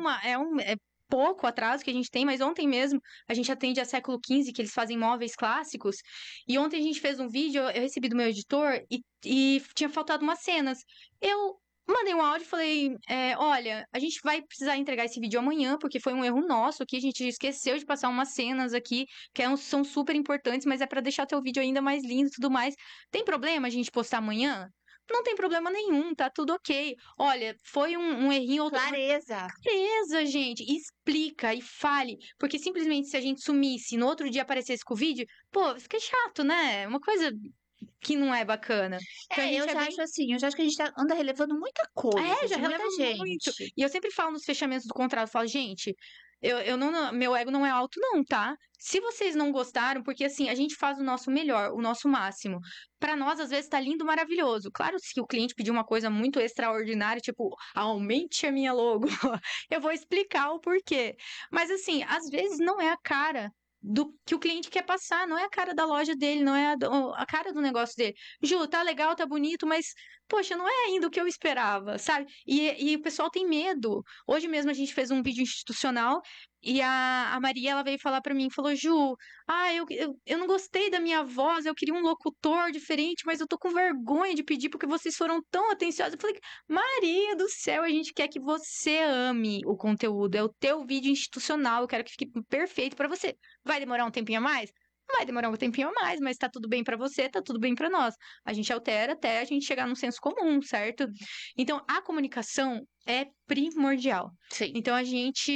Speaker 11: É pouco atraso que a gente tem, mas ontem mesmo a gente atende a século XV, que eles fazem móveis clássicos. E ontem a gente fez um vídeo, eu recebi do meu editor e tinha faltado umas cenas. Eu mandei um áudio e falei, olha, a gente vai precisar entregar esse vídeo amanhã, porque foi um erro nosso aqui, a gente esqueceu de passar umas cenas aqui, que são super importantes, mas é pra deixar teu vídeo ainda mais lindo e tudo mais. Tem problema a gente postar amanhã? Não tem problema nenhum, tá tudo ok. Olha, foi um errinho...
Speaker 10: Clareza,
Speaker 11: gente. Explica e fale. Porque simplesmente se a gente sumisse e no outro dia aparecesse com o vídeo, pô, fica chato, né? Uma coisa... que não é bacana. Então,
Speaker 10: eu já acho que a gente anda relevando muita coisa.
Speaker 11: Já releva muito. E eu sempre falo nos fechamentos do contrato, eu falo, gente, meu ego não é alto não, tá? Se vocês não gostaram, porque assim, a gente faz o nosso melhor, o nosso máximo. Pra nós, às vezes, tá lindo, maravilhoso. Claro, se o cliente pedir uma coisa muito extraordinária, tipo, aumente a minha logo, eu vou explicar o porquê. Mas assim, às vezes não é a cara do que o cliente quer passar, não é a cara da loja dele, não é a cara do negócio dele. Ju, tá legal, tá bonito, mas, poxa, não é ainda o que eu esperava, sabe? E o pessoal tem medo. Hoje mesmo a gente fez um vídeo institucional e a Maria, ela veio falar pra mim, falou, Ju, eu não gostei da minha voz, eu queria um locutor diferente, mas eu tô com vergonha de pedir porque vocês foram tão atenciosos. Eu falei, Maria do céu, a gente quer que você ame o conteúdo, é o teu vídeo institucional, eu quero que fique perfeito pra você. Vai demorar um tempinho a mais? Vai demorar um tempinho a mais, mas tá tudo bem pra você, tá tudo bem pra nós. A gente altera até a gente chegar num senso comum, certo? Então, a comunicação é primordial.
Speaker 10: Sim.
Speaker 11: Então, a gente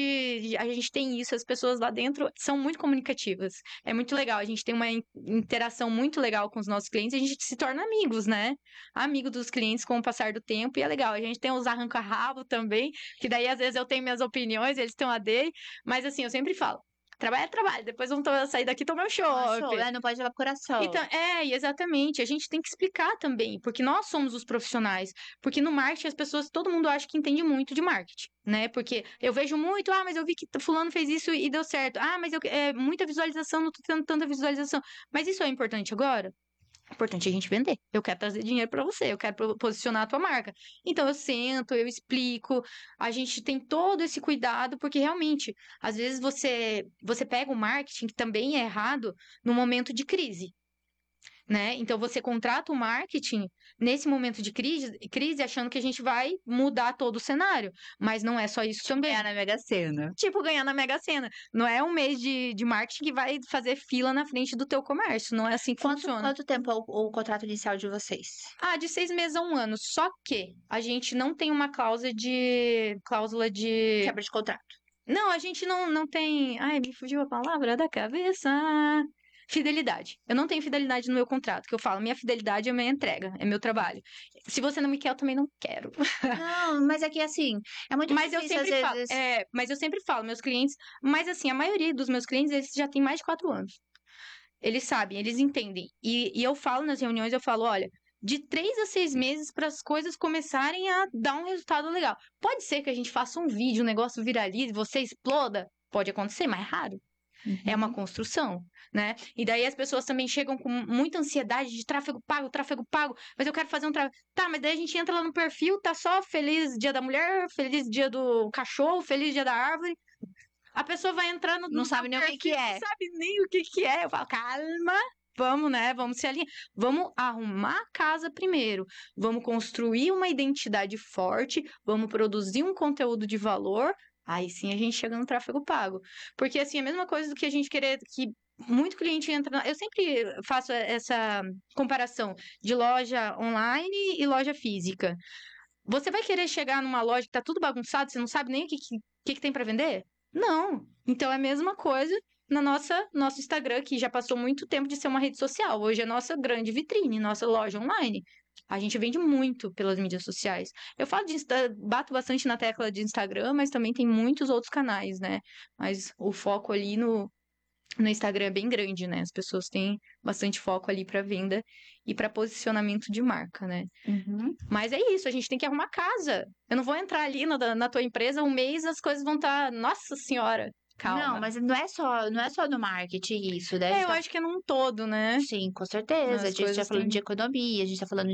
Speaker 11: tem isso, as pessoas lá dentro são muito comunicativas. É muito legal, a gente tem uma interação muito legal com os nossos clientes, a gente se torna amigos, né? Amigo dos clientes com o passar do tempo, e é legal. A gente tem os arranca-rabo também, que daí, às vezes, eu tenho minhas opiniões, eles têm a dele, mas assim, eu sempre falo, trabalho é trabalho, depois vamos sair daqui e tomar um chopp.
Speaker 10: Não pode levar pro coração.
Speaker 11: Então, exatamente. A gente tem que explicar também, porque nós somos os profissionais. Porque no marketing, as pessoas, todo mundo acha que entende muito de marketing, né? Porque eu vejo muito, mas eu vi que fulano fez isso e deu certo. Mas muita visualização, não tô tendo tanta visualização. Mas isso é importante agora? É importante a gente vender. Eu quero trazer dinheiro para você, eu quero posicionar a tua marca. Então eu sento, eu explico, a gente tem todo esse cuidado, porque realmente, às vezes você pega o marketing, que também é errado, no momento de crise. Né? Então você contrata o marketing nesse momento de crise achando que a gente vai mudar todo o cenário, mas não é só isso também.
Speaker 10: Ganhar na Mega Sena.
Speaker 11: Tipo, ganhar na Mega Sena. Não é um mês de marketing que vai fazer fila na frente do teu comércio, não é assim que funciona.
Speaker 10: Quanto tempo é o contrato inicial de vocês?
Speaker 11: De 6 meses a 1 ano, só que a gente não tem uma cláusula de
Speaker 10: quebra de contrato.
Speaker 11: Não, a gente não tem... me fugiu a palavra da cabeça... Fidelidade. Eu não tenho fidelidade no meu contrato, que eu falo, minha fidelidade é minha entrega, é meu trabalho. Se você não me quer, eu também não quero.
Speaker 10: Não, mas é que assim, é muito difícil às vezes.
Speaker 11: Mas eu sempre falo, meus clientes, mas assim, a maioria dos meus clientes, eles já têm mais de 4 anos. Eles sabem, eles entendem. E eu falo nas reuniões, eu falo, olha, de 3 a 6 meses para as coisas começarem a dar um resultado legal. Pode ser que a gente faça um vídeo, o negócio viralize, você exploda? Pode acontecer, mas é raro. É uma construção, né? E daí as pessoas também chegam com muita ansiedade de tráfego pago, mas eu quero fazer um tráfego. Tá, mas daí a gente entra lá no perfil, tá só feliz dia da mulher, feliz dia do cachorro, feliz dia da árvore. A pessoa vai entrando
Speaker 10: Não sabe nem o que é.
Speaker 11: Não sabe nem o que é. Eu falo, calma, vamos, né? Vamos se alinhar. Vamos arrumar a casa primeiro. Vamos construir uma identidade forte. Vamos produzir um conteúdo de valor. Aí sim a gente chega no tráfego pago. Porque, assim, é a mesma coisa do que a gente querer que muito cliente entra... Eu sempre faço essa comparação de loja online e loja física. Você vai querer chegar numa loja que tá tudo bagunçado, você não sabe nem o que tem para vender? Não. Então é a mesma coisa na nosso Instagram, que já passou muito tempo de ser uma rede social. Hoje é nossa grande vitrine, nossa loja online. A gente vende muito pelas mídias sociais. Eu falo bato bastante na tecla de Instagram, mas também tem muitos outros canais, né? Mas o foco ali no Instagram é bem grande, né? As pessoas têm bastante foco ali para venda e para posicionamento de marca, né?
Speaker 10: Uhum.
Speaker 11: Mas é isso, a gente tem que arrumar casa. Eu não vou entrar ali na tua empresa, um mês as coisas vão estar... Nossa Senhora, calma.
Speaker 10: Não, mas não é só no marketing isso, né?
Speaker 11: Eu acho que é num todo, né?
Speaker 10: Sim, com certeza. A gente tá falando de economia, a gente tá falando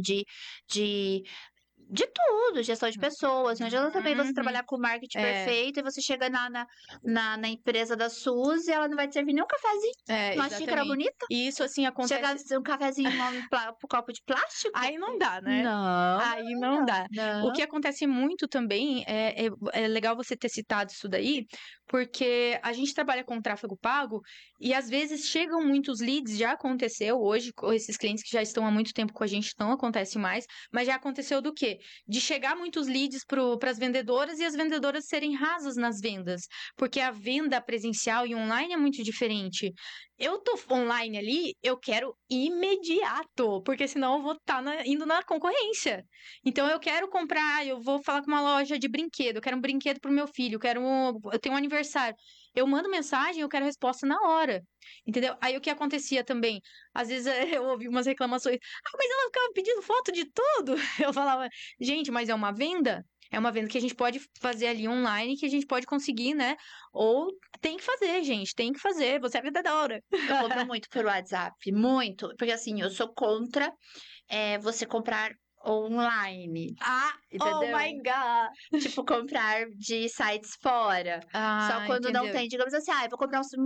Speaker 10: de tudo, gestão de pessoas. Não adianta também você trabalhar com marketing perfeito e você chega na empresa da Suzy e ela não vai te servir nem um cafezinho. Uma xícara bonita.
Speaker 11: E isso, assim, acontece...
Speaker 10: Chega um cafezinho pro copo de plástico.
Speaker 11: Aí não dá, né?
Speaker 10: Não.
Speaker 11: Aí não dá.
Speaker 10: Não.
Speaker 11: O que acontece muito também, é legal você ter citado isso daí, porque a gente trabalha com tráfego pago e às vezes chegam muitos leads, já aconteceu hoje, com esses clientes que já estão há muito tempo com a gente, não acontece mais, mas já aconteceu do quê? De chegar muitos leads para as vendedoras e as vendedoras serem rasas nas vendas, porque a venda presencial e online é muito diferente. Eu tô online ali, eu quero imediato, porque senão eu vou estar indo na concorrência. Então eu quero comprar, eu vou falar com uma loja de brinquedo, eu quero um brinquedo pro meu filho, eu tenho um aniversário. Eu mando mensagem, eu quero resposta na hora. Entendeu? Aí o que acontecia também? Às vezes eu ouvi umas reclamações. Mas ela ficava pedindo foto de tudo. Eu falava, gente, mas é uma venda? É uma venda que a gente pode fazer ali online, que a gente pode conseguir, né? Ou tem que fazer, gente, tem que fazer. Você é vendedora.
Speaker 10: Eu compro muito pelo WhatsApp, muito. Porque assim, eu sou contra você comprar online. Entendeu?
Speaker 11: Oh my God!
Speaker 10: Tipo, comprar de sites fora. Só quando não tem, digamos assim, eu vou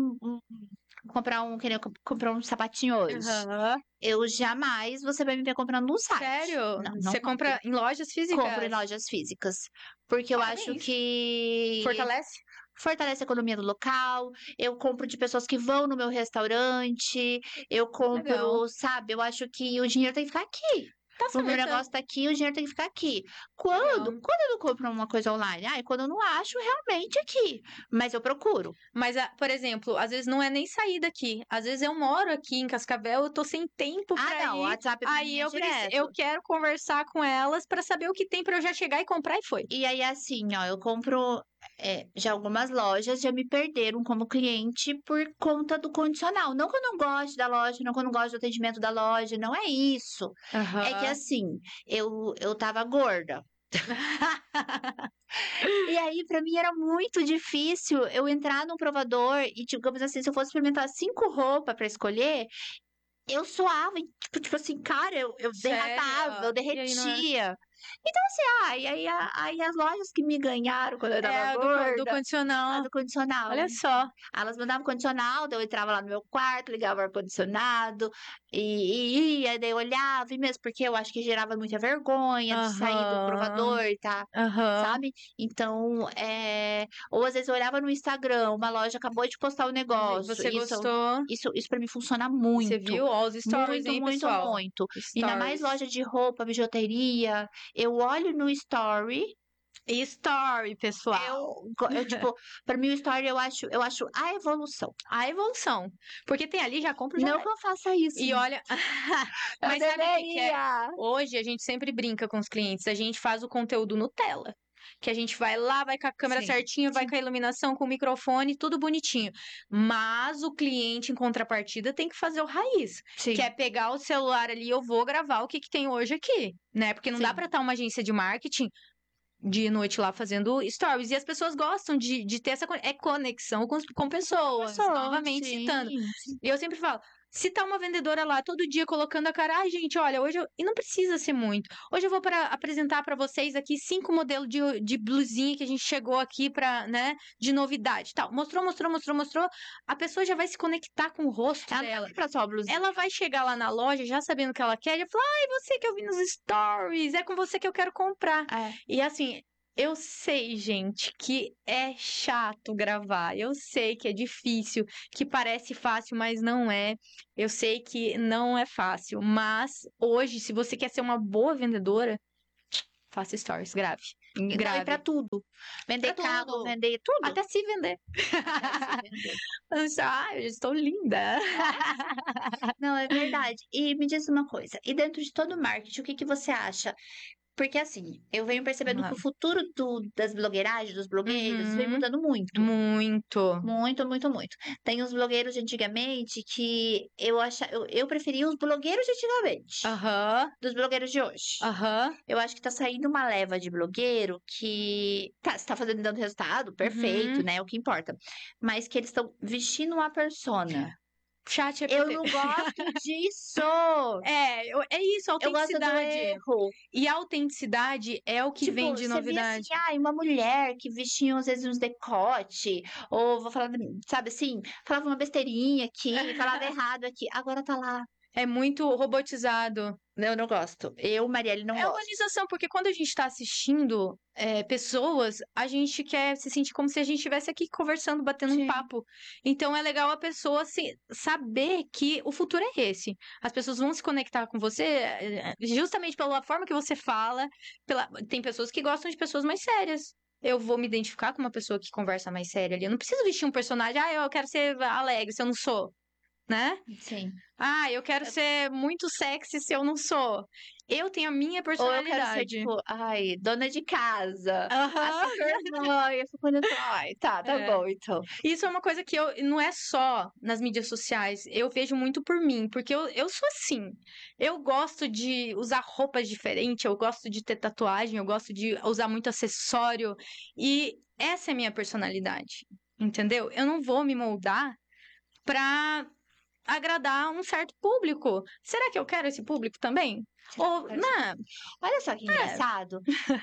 Speaker 10: comprar um sapatinho hoje. Eu jamais você vai me ver comprando no site.
Speaker 11: Sério?
Speaker 10: Não
Speaker 11: você compra em lojas físicas?
Speaker 10: Compro em lojas físicas. Porque eu acho que... Fortalece a economia do local. Eu compro de pessoas que vão no meu restaurante. Eu compro, sabe? Eu acho que o dinheiro tem que ficar aqui. O meu negócio tá aqui, o dinheiro tem que ficar aqui. Quando eu não compro uma coisa online? Quando eu não acho realmente aqui. Mas eu procuro.
Speaker 11: Mas, por exemplo, às vezes não é nem sair daqui. Às vezes eu moro aqui em Cascavel, eu tô sem tempo pra ir.
Speaker 10: O WhatsApp
Speaker 11: aí eu quero conversar com elas pra saber o que tem pra eu já chegar e comprar e foi.
Speaker 10: E aí, assim, eu compro... já algumas lojas já me perderam como cliente por conta do condicional. Não que eu não goste da loja, não que eu não gosto do atendimento da loja, não é isso. É que assim, eu tava gorda. E aí, pra mim, era muito difícil eu entrar num provador e, digamos assim, se eu fosse experimentar 5 roupas pra escolher, eu suava, tipo assim, cara, eu derratava, eu derretia. Então, assim, aí as lojas que me ganharam quando eu tava gorda...
Speaker 11: do condicional.
Speaker 10: Do condicional.
Speaker 11: Olha só.
Speaker 10: Elas mandavam condicional, daí eu entrava lá no meu quarto, ligava o ar-condicionado, e ia, daí eu olhava, e mesmo porque eu acho que gerava muita vergonha de sair do provador, tá? Sabe? Então, ou às vezes eu olhava no Instagram, uma loja acabou de postar o negócio.
Speaker 11: Você gostou?
Speaker 10: Isso pra mim funciona muito.
Speaker 11: Você viu? Ó, os stories
Speaker 10: muito,
Speaker 11: aí,
Speaker 10: muito,
Speaker 11: pessoal.
Speaker 10: muito. E ainda mais loja de roupa, bijuteria. Eu olho no story.
Speaker 11: Story, pessoal.
Speaker 10: Eu tipo, pra mim o story eu acho a evolução.
Speaker 11: A evolução. Porque tem ali, já compro, já
Speaker 10: não que eu faça isso.
Speaker 11: E olha... Mas sabe o que é? Hoje a gente sempre brinca com os clientes. A gente faz o conteúdo Nutella. Que a gente vai lá, vai com a câmera certinha, vai com a iluminação, com o microfone, tudo bonitinho. Mas o cliente, em contrapartida, tem que fazer o raiz. Que é pegar o celular ali, eu vou gravar o que tem hoje aqui, né? Porque não dá pra estar uma agência de marketing de noite lá fazendo stories. E as pessoas gostam de ter essa conexão com pessoas. Novamente citando. E eu sempre falo, se tá uma vendedora lá todo dia colocando a cara, ai, gente, olha, hoje e não precisa ser muito. Hoje eu vou apresentar pra vocês aqui 5 modelos de blusinha que a gente chegou aqui pra, né, de novidade, tal. Mostrou. A pessoa já vai se conectar com o rosto dela.
Speaker 10: Pra só a blusinha.
Speaker 11: Ela vai chegar lá na loja já sabendo o que ela quer e vai falar, ai, você que eu vi nos stories, é com você que eu quero comprar. E assim, eu sei, gente, que é chato gravar. Eu sei que é difícil, que parece fácil, mas não é. Eu sei que não é fácil. Mas hoje, se você quer ser uma boa vendedora, faça stories, grave.
Speaker 10: Grave pra tudo. Vender carro, vender tudo.
Speaker 11: Até se vender. Eu estou linda.
Speaker 10: Não, é verdade. E me diz uma coisa. E dentro de todo o marketing, o que você acha? Porque assim, eu venho percebendo que o futuro das blogueiragens, dos blogueiros, vem mudando muito.
Speaker 11: Muito.
Speaker 10: Muito. Tem os blogueiros de antigamente que eu preferia os blogueiros de antigamente. Dos blogueiros de hoje. Eu acho que tá saindo uma leva de blogueiro que tá fazendo dando resultado, perfeito, né? O que importa. Mas que eles estão vestindo uma persona. Eu não gosto disso.
Speaker 11: É isso, autenticidade.
Speaker 10: Eu gosto do erro.
Speaker 11: E a autenticidade é o que vem de novidade.
Speaker 10: Você via assim, uma mulher que vestia às vezes uns decote, ou vou falar, sabe assim, falava uma besteirinha aqui, falava errado aqui, agora tá lá.
Speaker 11: É muito robotizado.
Speaker 10: Eu não gosto. Marielle, não gosto.
Speaker 11: É humanização, porque quando a gente tá assistindo pessoas, a gente quer se sentir como se a gente estivesse aqui conversando, batendo um papo. Então é legal a pessoa saber que o futuro é esse. As pessoas vão se conectar com você justamente pela forma que você fala. Tem pessoas que gostam de pessoas mais sérias. Eu vou me identificar com uma pessoa que conversa mais séria ali. Eu não preciso vestir um personagem, eu quero ser alegre se eu não sou. Né?
Speaker 10: Sim.
Speaker 11: Eu quero ser muito sexy se eu não sou. Eu tenho a minha personalidade.
Speaker 10: Ou eu quero ser, tipo, dona de casa. A supermãe. Tá bom, então.
Speaker 11: Isso é uma coisa que não é só nas mídias sociais. Eu vejo muito por mim, porque eu sou assim. Eu gosto de usar roupas diferentes, eu gosto de ter tatuagem, eu gosto de usar muito acessório. E essa é a minha personalidade, entendeu? Eu não vou me moldar pra agradar um certo público. Será que eu quero esse público também? Não.
Speaker 10: Olha só que engraçado.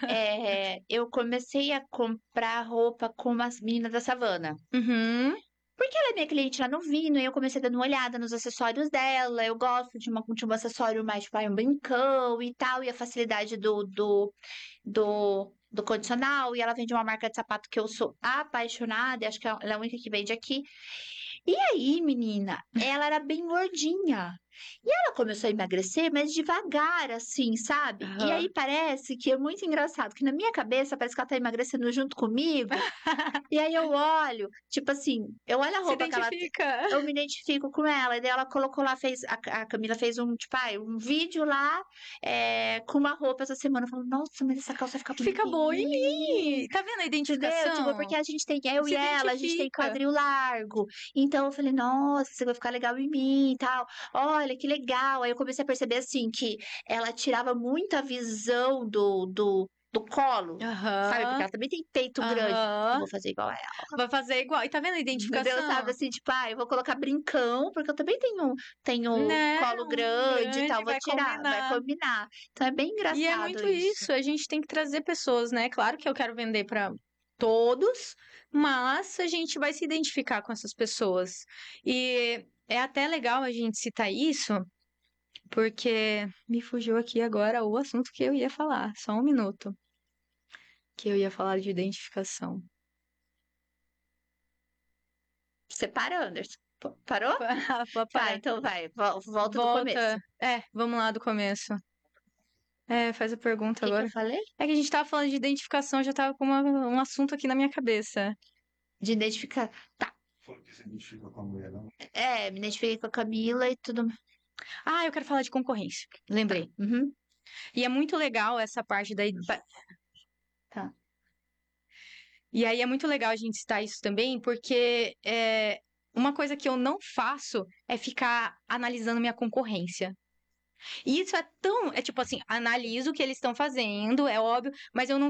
Speaker 10: Eu comecei a comprar roupa com as meninas da Savana. Porque ela é minha cliente lá no Vino, e eu comecei dando uma olhada nos acessórios dela. Eu gosto de um acessório mais, tipo, um brincão e tal, e a facilidade do condicional. E ela vende uma marca de sapato que eu sou apaixonada, e acho que ela é a única que vende aqui. E aí, menina, ela era bem gordinha. E ela começou a emagrecer, mas devagar, assim, sabe? E aí parece que é muito engraçado, que na minha cabeça parece que ela tá emagrecendo junto comigo. E aí eu olho, tipo assim, eu olho a roupa que ela tem, eu me identifico com ela. E daí ela colocou lá, a Camila fez um vídeo lá com uma roupa essa semana. Eu falo, nossa, mas essa calça fica
Speaker 11: boa em mim. Tá vendo a identificação?
Speaker 10: Tipo, porque a gente tem, eu e ela, a gente tem quadril largo. Então eu falei, nossa, você vai ficar legal em mim e tal. Olha, que legal. Aí eu comecei a perceber, assim, que ela tirava muito a visão do colo, sabe? Porque ela também tem peito grande. Eu vou fazer igual a ela.
Speaker 11: Vai fazer igual. E tá vendo a identificação?
Speaker 10: Entendeu? Sabe, assim, tipo, eu vou colocar brincão, porque eu também tenho colo grande e tal. Vou tirar, vai combinar. Então é bem engraçado.
Speaker 11: E é muito isso. A gente tem que trazer pessoas, né? Claro que eu quero vender pra todos, mas a gente vai se identificar com essas pessoas. E é até legal a gente citar isso, porque me fugiu aqui agora o assunto que eu ia falar. Só um minuto. Que eu ia falar de identificação.
Speaker 10: Você para, Anderson? Parou?
Speaker 11: Tá,
Speaker 10: então vai. Volta do começo.
Speaker 11: Vamos lá do começo. Faz a pergunta agora.
Speaker 10: Que eu falei?
Speaker 11: É que a gente tava falando de identificação, já tava com um assunto aqui na minha cabeça.
Speaker 10: De identificar. Tá.
Speaker 12: Você se identifica com a mulher, não?
Speaker 10: Me identifiquei com a Camila e tudo.
Speaker 11: Eu quero falar de concorrência. Lembrei. E é muito legal essa parte da...
Speaker 10: Tá.
Speaker 11: E aí é muito legal a gente citar isso também, porque uma coisa que eu não faço é ficar analisando minha concorrência. E isso é tipo assim, analiso o que eles estão fazendo, é óbvio, mas eu não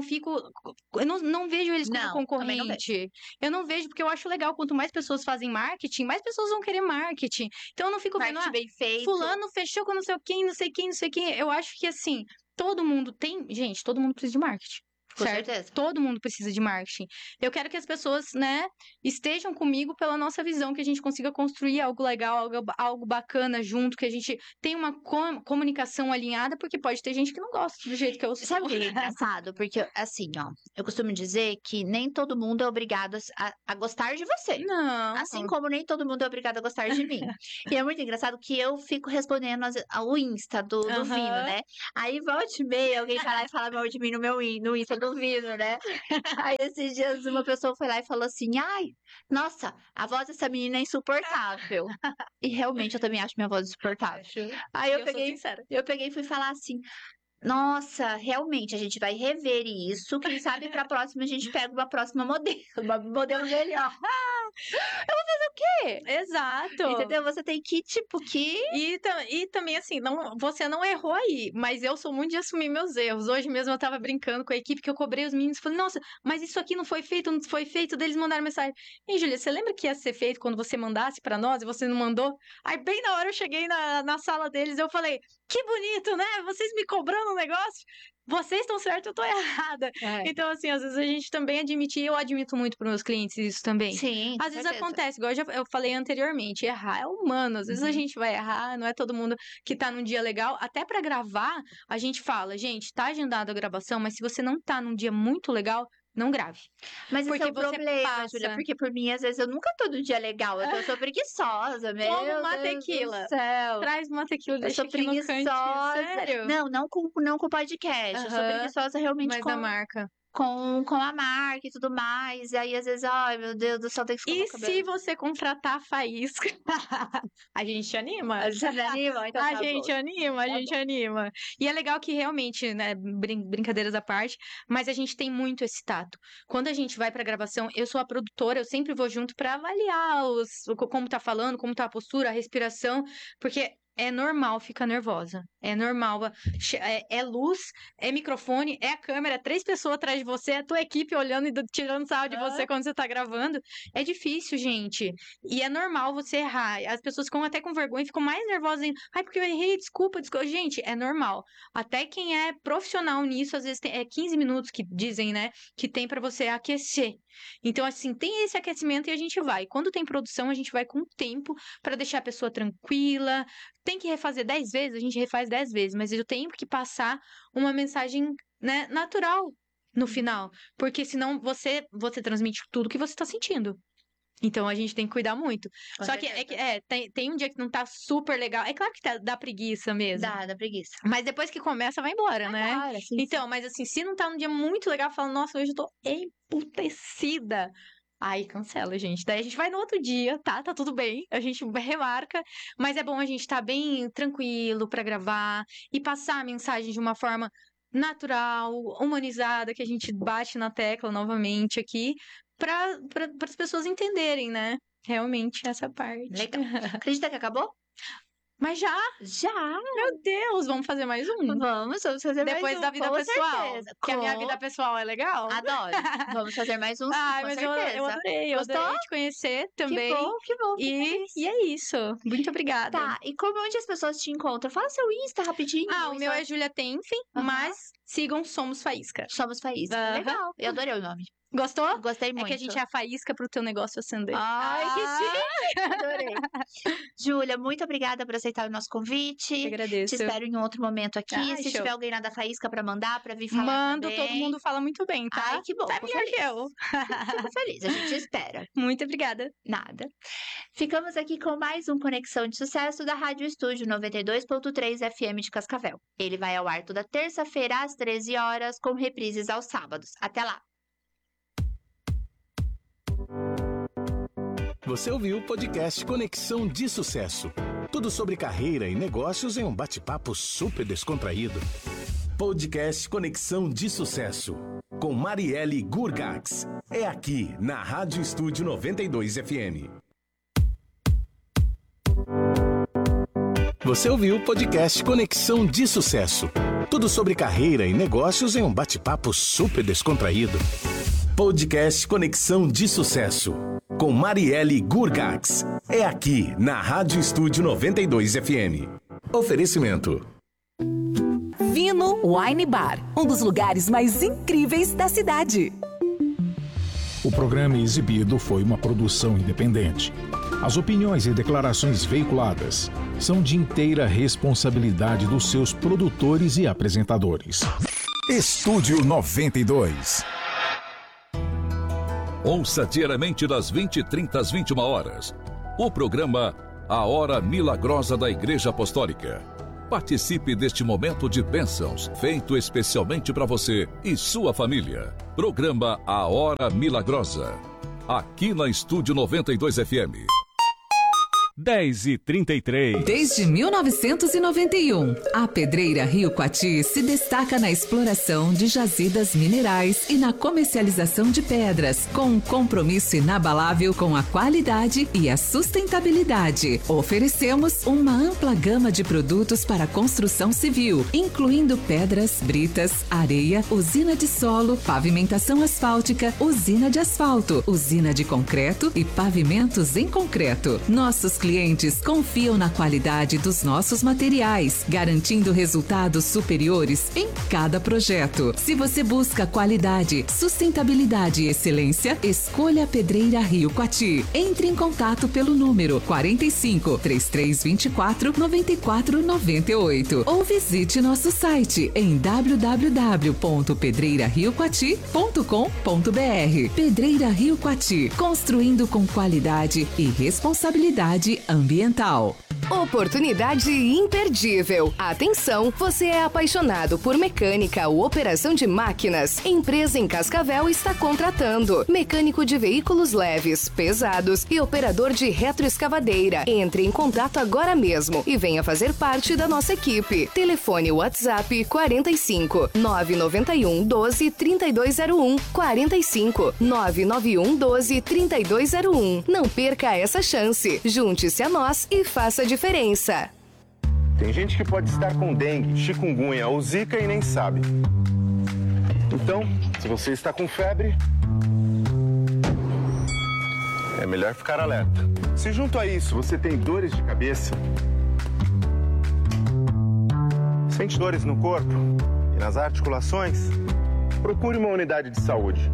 Speaker 11: vejo eles como concorrente. Eu não vejo, porque eu acho legal, quanto mais pessoas fazem marketing, mais pessoas vão querer marketing. Então eu não fico vendo,
Speaker 10: bem feito.
Speaker 11: fulano fechou com não sei quem, não sei quem, não sei quem. Eu acho que assim, todo mundo precisa de marketing.
Speaker 10: Com
Speaker 11: certo?
Speaker 10: certeza.
Speaker 11: Todo mundo precisa de marketing. Eu quero que as pessoas, né, estejam comigo pela nossa visão, que a gente consiga construir algo legal, algo bacana junto, que a gente tenha uma comunicação alinhada, porque pode ter gente que não gosta do jeito que eu sou.
Speaker 10: Sabe o que é engraçado? Porque, assim, ó, eu costumo dizer que nem todo mundo é obrigado a gostar de você.
Speaker 11: Não.
Speaker 10: Assim como nem todo mundo é obrigado a gostar de mim. E é muito engraçado que eu fico respondendo ao Insta do Vino, né? Aí, volta e meia, alguém vai lá e fala mal de mim no Insta do Vino, né? Aí, esses dias, uma pessoa foi lá e falou assim, ai, nossa, a voz dessa menina é insuportável. E realmente, eu também acho minha voz insuportável. Aí, eu peguei e fui falar assim, nossa, realmente, a gente vai rever isso. Quem sabe pra próxima a gente pega uma próxima modelo, uma modelo melhor. Eu vou fazer o quê?
Speaker 11: Exato.
Speaker 10: Entendeu? Você tem que,
Speaker 11: E também, assim, você não errou aí, mas eu sou muito de assumir meus erros. Hoje mesmo eu tava brincando com a equipe que eu cobrei os meninos. Falei, nossa, mas isso aqui não foi feito. Deles mandaram mensagem. Ei, Júlia, você lembra que ia ser feito quando você mandasse pra nós e você não mandou? Aí, bem na hora, eu cheguei na sala deles, eu falei, que bonito, né? Vocês me cobrando um negócio. Vocês estão certos, eu tô errada. Então, assim, às vezes a gente também eu admito muito para meus clientes isso também.
Speaker 10: Sim,
Speaker 11: às vezes acontece, igual eu falei anteriormente, errar é humano. Às vezes a gente vai errar, não é todo mundo que tá num dia legal. Até para gravar, a gente fala, gente, tá agendada a gravação, mas se você não tá num dia muito legal, não grave.
Speaker 10: Mas
Speaker 11: porque
Speaker 10: esse é o problema, Júlia, porque por mim, às vezes, eu nunca tô num dia legal. Eu sou preguiçosa, meu
Speaker 11: Toma uma
Speaker 10: Deus
Speaker 11: tequila.
Speaker 10: do céu.
Speaker 11: Traz uma tequila,
Speaker 10: Eu
Speaker 11: deixa
Speaker 10: sou
Speaker 11: aqui no cantinho. Sério?
Speaker 10: Não com o podcast. Eu sou preguiçosa realmente
Speaker 11: mas a marca.
Speaker 10: Com a marca e tudo mais. E aí, às vezes, ai, meu Deus do céu, tem que escovar o cabelo.
Speaker 11: E se você contratar a Faísca? A gente anima.
Speaker 10: A gente anima? Então
Speaker 11: a gente anima. E é legal que realmente, né, brincadeiras à parte, mas a gente tem muito esse tato. Quando a gente vai pra gravação, eu sou a produtora, eu sempre vou junto pra avaliar como tá falando, como tá a postura, a respiração, porque é normal ficar nervosa. É normal. É luz, é microfone, é a câmera, 3 pessoas atrás de você, é a tua equipe olhando e tirando sarro de você quando você tá gravando. É difícil, gente. E é normal você errar. As pessoas ficam até com vergonha e ficam mais nervosas ainda. Ai, porque eu errei, desculpa. Gente, é normal. Até quem é profissional nisso, às vezes é 15 minutos que dizem, né? Que tem pra você aquecer. Então, assim, tem esse aquecimento e a gente vai. Quando tem produção, a gente vai com tempo pra deixar a pessoa tranquila. Tem que refazer 10 vezes, a gente refaz 10 vezes, mas eu tenho que passar uma mensagem, né, natural no final, porque senão você transmite tudo que você tá sentindo. Então a gente tem que cuidar muito. Só que tem um dia que não tá super legal. É claro que dá preguiça mesmo.
Speaker 10: Dá preguiça.
Speaker 11: Mas depois que começa, vai embora, né?
Speaker 10: Embora, sim,
Speaker 11: então, mas assim, se não tá num dia muito legal, fala, nossa, hoje eu tô emputecida. Aí cancela, gente. Daí a gente vai no outro dia, tá? Tá tudo bem. A gente remarca. Mas é bom a gente estar bem tranquilo pra gravar e passar a mensagem de uma forma natural, humanizada, que a gente bate na tecla novamente aqui, para as pessoas entenderem, né? Realmente essa parte.
Speaker 10: Legal. Acredita que acabou?
Speaker 11: Mas já?
Speaker 10: Já!
Speaker 11: Meu Deus, vamos fazer mais um?
Speaker 10: Vamos fazer mais um.
Speaker 11: Depois da vida pessoal.
Speaker 10: Certeza.
Speaker 11: Que a minha vida pessoal é legal.
Speaker 10: Adoro. Vamos fazer mais um,
Speaker 11: Ai,
Speaker 10: com
Speaker 11: mas
Speaker 10: certeza.
Speaker 11: eu adorei. Eu adorei te conhecer também.
Speaker 10: Que bom.
Speaker 11: E é isso. Muito obrigada.
Speaker 10: Tá, e onde as pessoas te encontram? Fala seu Insta rapidinho.
Speaker 11: O meu é Júlia Tenfen, mas sigam Somos Faísca.
Speaker 10: Somos Faísca. Legal. Eu adorei o nome.
Speaker 11: Gostou?
Speaker 10: Gostei muito.
Speaker 11: É que a gente é a faísca pro teu negócio acender.
Speaker 10: Ai, que chique! Adorei. Júlia, muito obrigada por aceitar o nosso convite.
Speaker 11: Eu agradeço.
Speaker 10: Te espero em outro momento aqui. Se tiver alguém lá da Faísca pra mandar, pra vir falar
Speaker 11: Mando,
Speaker 10: também.
Speaker 11: todo mundo fala muito bem, tá?
Speaker 10: Ai, que bom.
Speaker 11: Tá melhor que eu.
Speaker 10: Fico feliz, a gente espera.
Speaker 11: Muito obrigada.
Speaker 10: Nada. Ficamos aqui com mais um Conexão de Sucesso da Rádio Estúdio 92.3 FM de Cascavel. Ele vai ao ar toda terça-feira às 13 horas, com reprises aos sábados. Até lá!
Speaker 9: Você ouviu o podcast Conexão de Sucesso. Tudo sobre carreira e negócios em um bate-papo super descontraído. Podcast Conexão de Sucesso, com Marielle Gurgax. É aqui, na Rádio Estúdio 92 FM. Você ouviu o podcast Conexão de Sucesso. Tudo sobre carreira e negócios em um bate-papo super descontraído. Podcast Conexão de Sucesso, com Marielle Gurgax. É aqui, na Rádio Estúdio 92 FM. Oferecimento.
Speaker 6: Vino Wine Bar, um dos lugares mais incríveis da cidade.
Speaker 8: O programa exibido foi uma produção independente. As opiniões e declarações veiculadas são de inteira responsabilidade dos seus produtores e apresentadores.
Speaker 13: Estúdio 92.
Speaker 14: Ouça diariamente das 20h30 às 21h. O programa A Hora Milagrosa da Igreja Apostólica. Participe deste momento de bênçãos, feito especialmente para você e sua família. Programa A Hora Milagrosa. Aqui na Estúdio 92 FM.
Speaker 15: 10h33.
Speaker 6: Desde 1991, a Pedreira Rio Coati se destaca na exploração de jazidas minerais e na comercialização de pedras, com um compromisso inabalável com a qualidade e a sustentabilidade. Oferecemos uma ampla gama de produtos para construção civil, incluindo pedras, britas, areia, usina de solo, pavimentação asfáltica, usina de asfalto, usina de concreto e pavimentos em concreto. Nossos clientes confiam na qualidade dos nossos materiais, garantindo resultados superiores em cada projeto. Se você busca qualidade, sustentabilidade e excelência, escolha a Pedreira Rio Coati. Entre em contato pelo número 45 3324 9498 ou visite nosso site em www.pedreirariocoati.com.br. Pedreira Rio Coati, construindo com qualidade e responsabilidade ambiental.
Speaker 16: Oportunidade imperdível. Atenção, você é apaixonado por mecânica ou operação de máquinas? Empresa em Cascavel está contratando mecânico de veículos leves, pesados e operador de retroescavadeira. Entre em contato agora mesmo e venha fazer parte da nossa equipe. Telefone WhatsApp 45 991 12 3201 45 991 12 3201. Não perca essa chance. Junte-se a nós e faça a diferença.
Speaker 17: Tem gente que pode estar com dengue, chikungunya ou zika e nem sabe. Então, se você está com febre, é melhor ficar alerta. Se junto a isso você tem dores de cabeça, sente dores no corpo e nas articulações, procure uma unidade de saúde.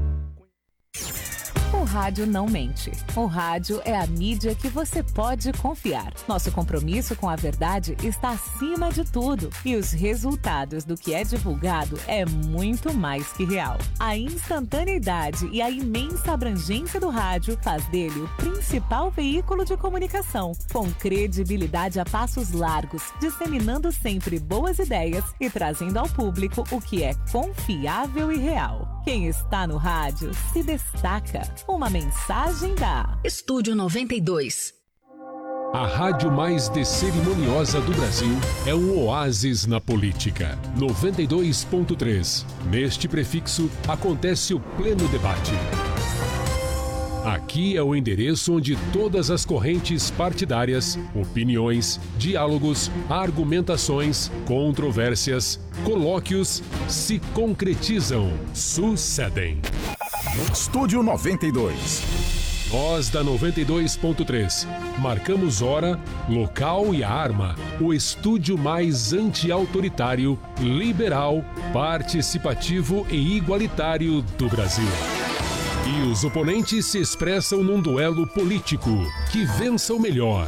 Speaker 3: O rádio não mente. O rádio é a mídia que você pode confiar. Nosso compromisso com a verdade está acima de tudo. E os resultados do que é divulgado é muito mais que real. A instantaneidade e a imensa abrangência do rádio faz dele o principal veículo de comunicação, com credibilidade a passos largos, disseminando sempre boas ideias e trazendo ao público o que é confiável e real. Quem está no rádio se destaca. Uma mensagem da
Speaker 16: Estúdio 92.
Speaker 18: A rádio mais descerimoniosa do Brasil é um oásis na política. 92.3. Neste prefixo acontece o pleno debate. Aqui é o endereço onde todas as correntes partidárias, opiniões, diálogos, argumentações, controvérsias, colóquios se concretizam, sucedem.
Speaker 13: Estúdio 92.
Speaker 18: Nós da 92.3 marcamos hora, local e arma. O estúdio mais anti-autoritário, liberal, participativo e igualitário do Brasil. E os oponentes se expressam num duelo político. Que vença o melhor.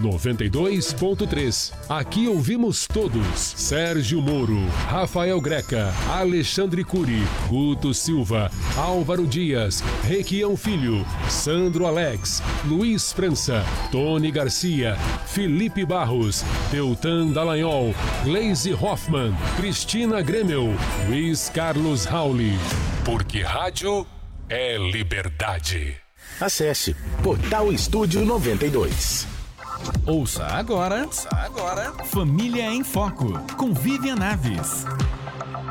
Speaker 18: 92.3. Aqui ouvimos todos. Sérgio Moro, Rafael Greca, Alexandre Cury, Guto Silva, Álvaro Dias, Requião Filho, Sandro Alex, Luiz França, Tony Garcia, Felipe Barros, Deltan Dallagnol, Gleisi Hoffmann, Cristina Gremel, Luiz Carlos Rauli. Porque rádio é liberdade.
Speaker 9: Acesse Portal Estúdio 92.
Speaker 19: Ouça agora Família em Foco, com Vivian Naves.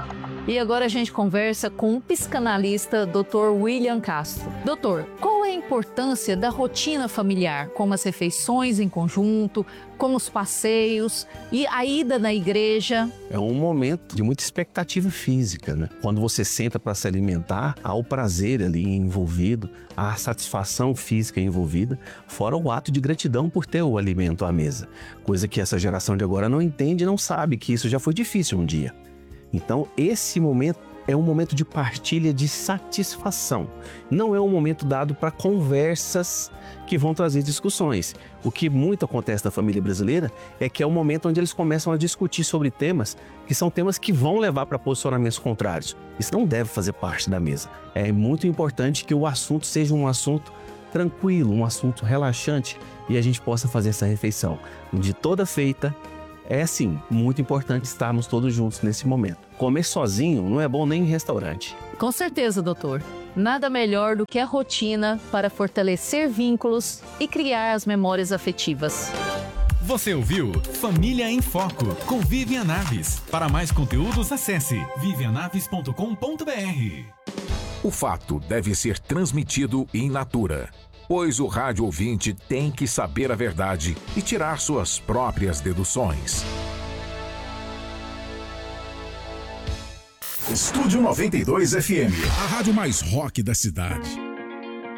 Speaker 15: E agora a gente conversa com o psicanalista Dr. William Castro. Doutor, qual é a importância da rotina familiar, como as refeições em conjunto, como os passeios e a ida na igreja?
Speaker 19: É um momento de muita expectativa física, né? Quando você senta para se alimentar, há o prazer ali envolvido, há a satisfação física envolvida, fora o ato de gratidão por ter o alimento à mesa. Coisa que essa geração de agora não entende e não sabe que isso já foi difícil um dia. Então, esse momento é um momento de partilha de satisfação. Não é um momento dado para conversas que vão trazer discussões. O que muito acontece na família brasileira é que é um momento onde eles começam a discutir sobre temas que são temas que vão levar para posicionamentos contrários. Isso não deve fazer parte da mesa. É muito importante que o assunto seja um assunto tranquilo, um assunto relaxante e a gente possa fazer essa refeição de toda feita. É sim, muito importante estarmos todos juntos nesse momento. Comer sozinho não é bom nem em restaurante.
Speaker 15: Com certeza, doutor. Nada melhor do que a rotina para fortalecer vínculos e criar as memórias afetivas.
Speaker 20: Você ouviu Família em Foco, com Vivian Naves. Para mais conteúdos, acesse vivianaves.com.br.
Speaker 7: O fato deve ser transmitido in natura, pois o rádio ouvinte tem que saber a verdade e tirar suas próprias deduções.
Speaker 13: Estúdio 92 FM, a rádio mais rock da cidade.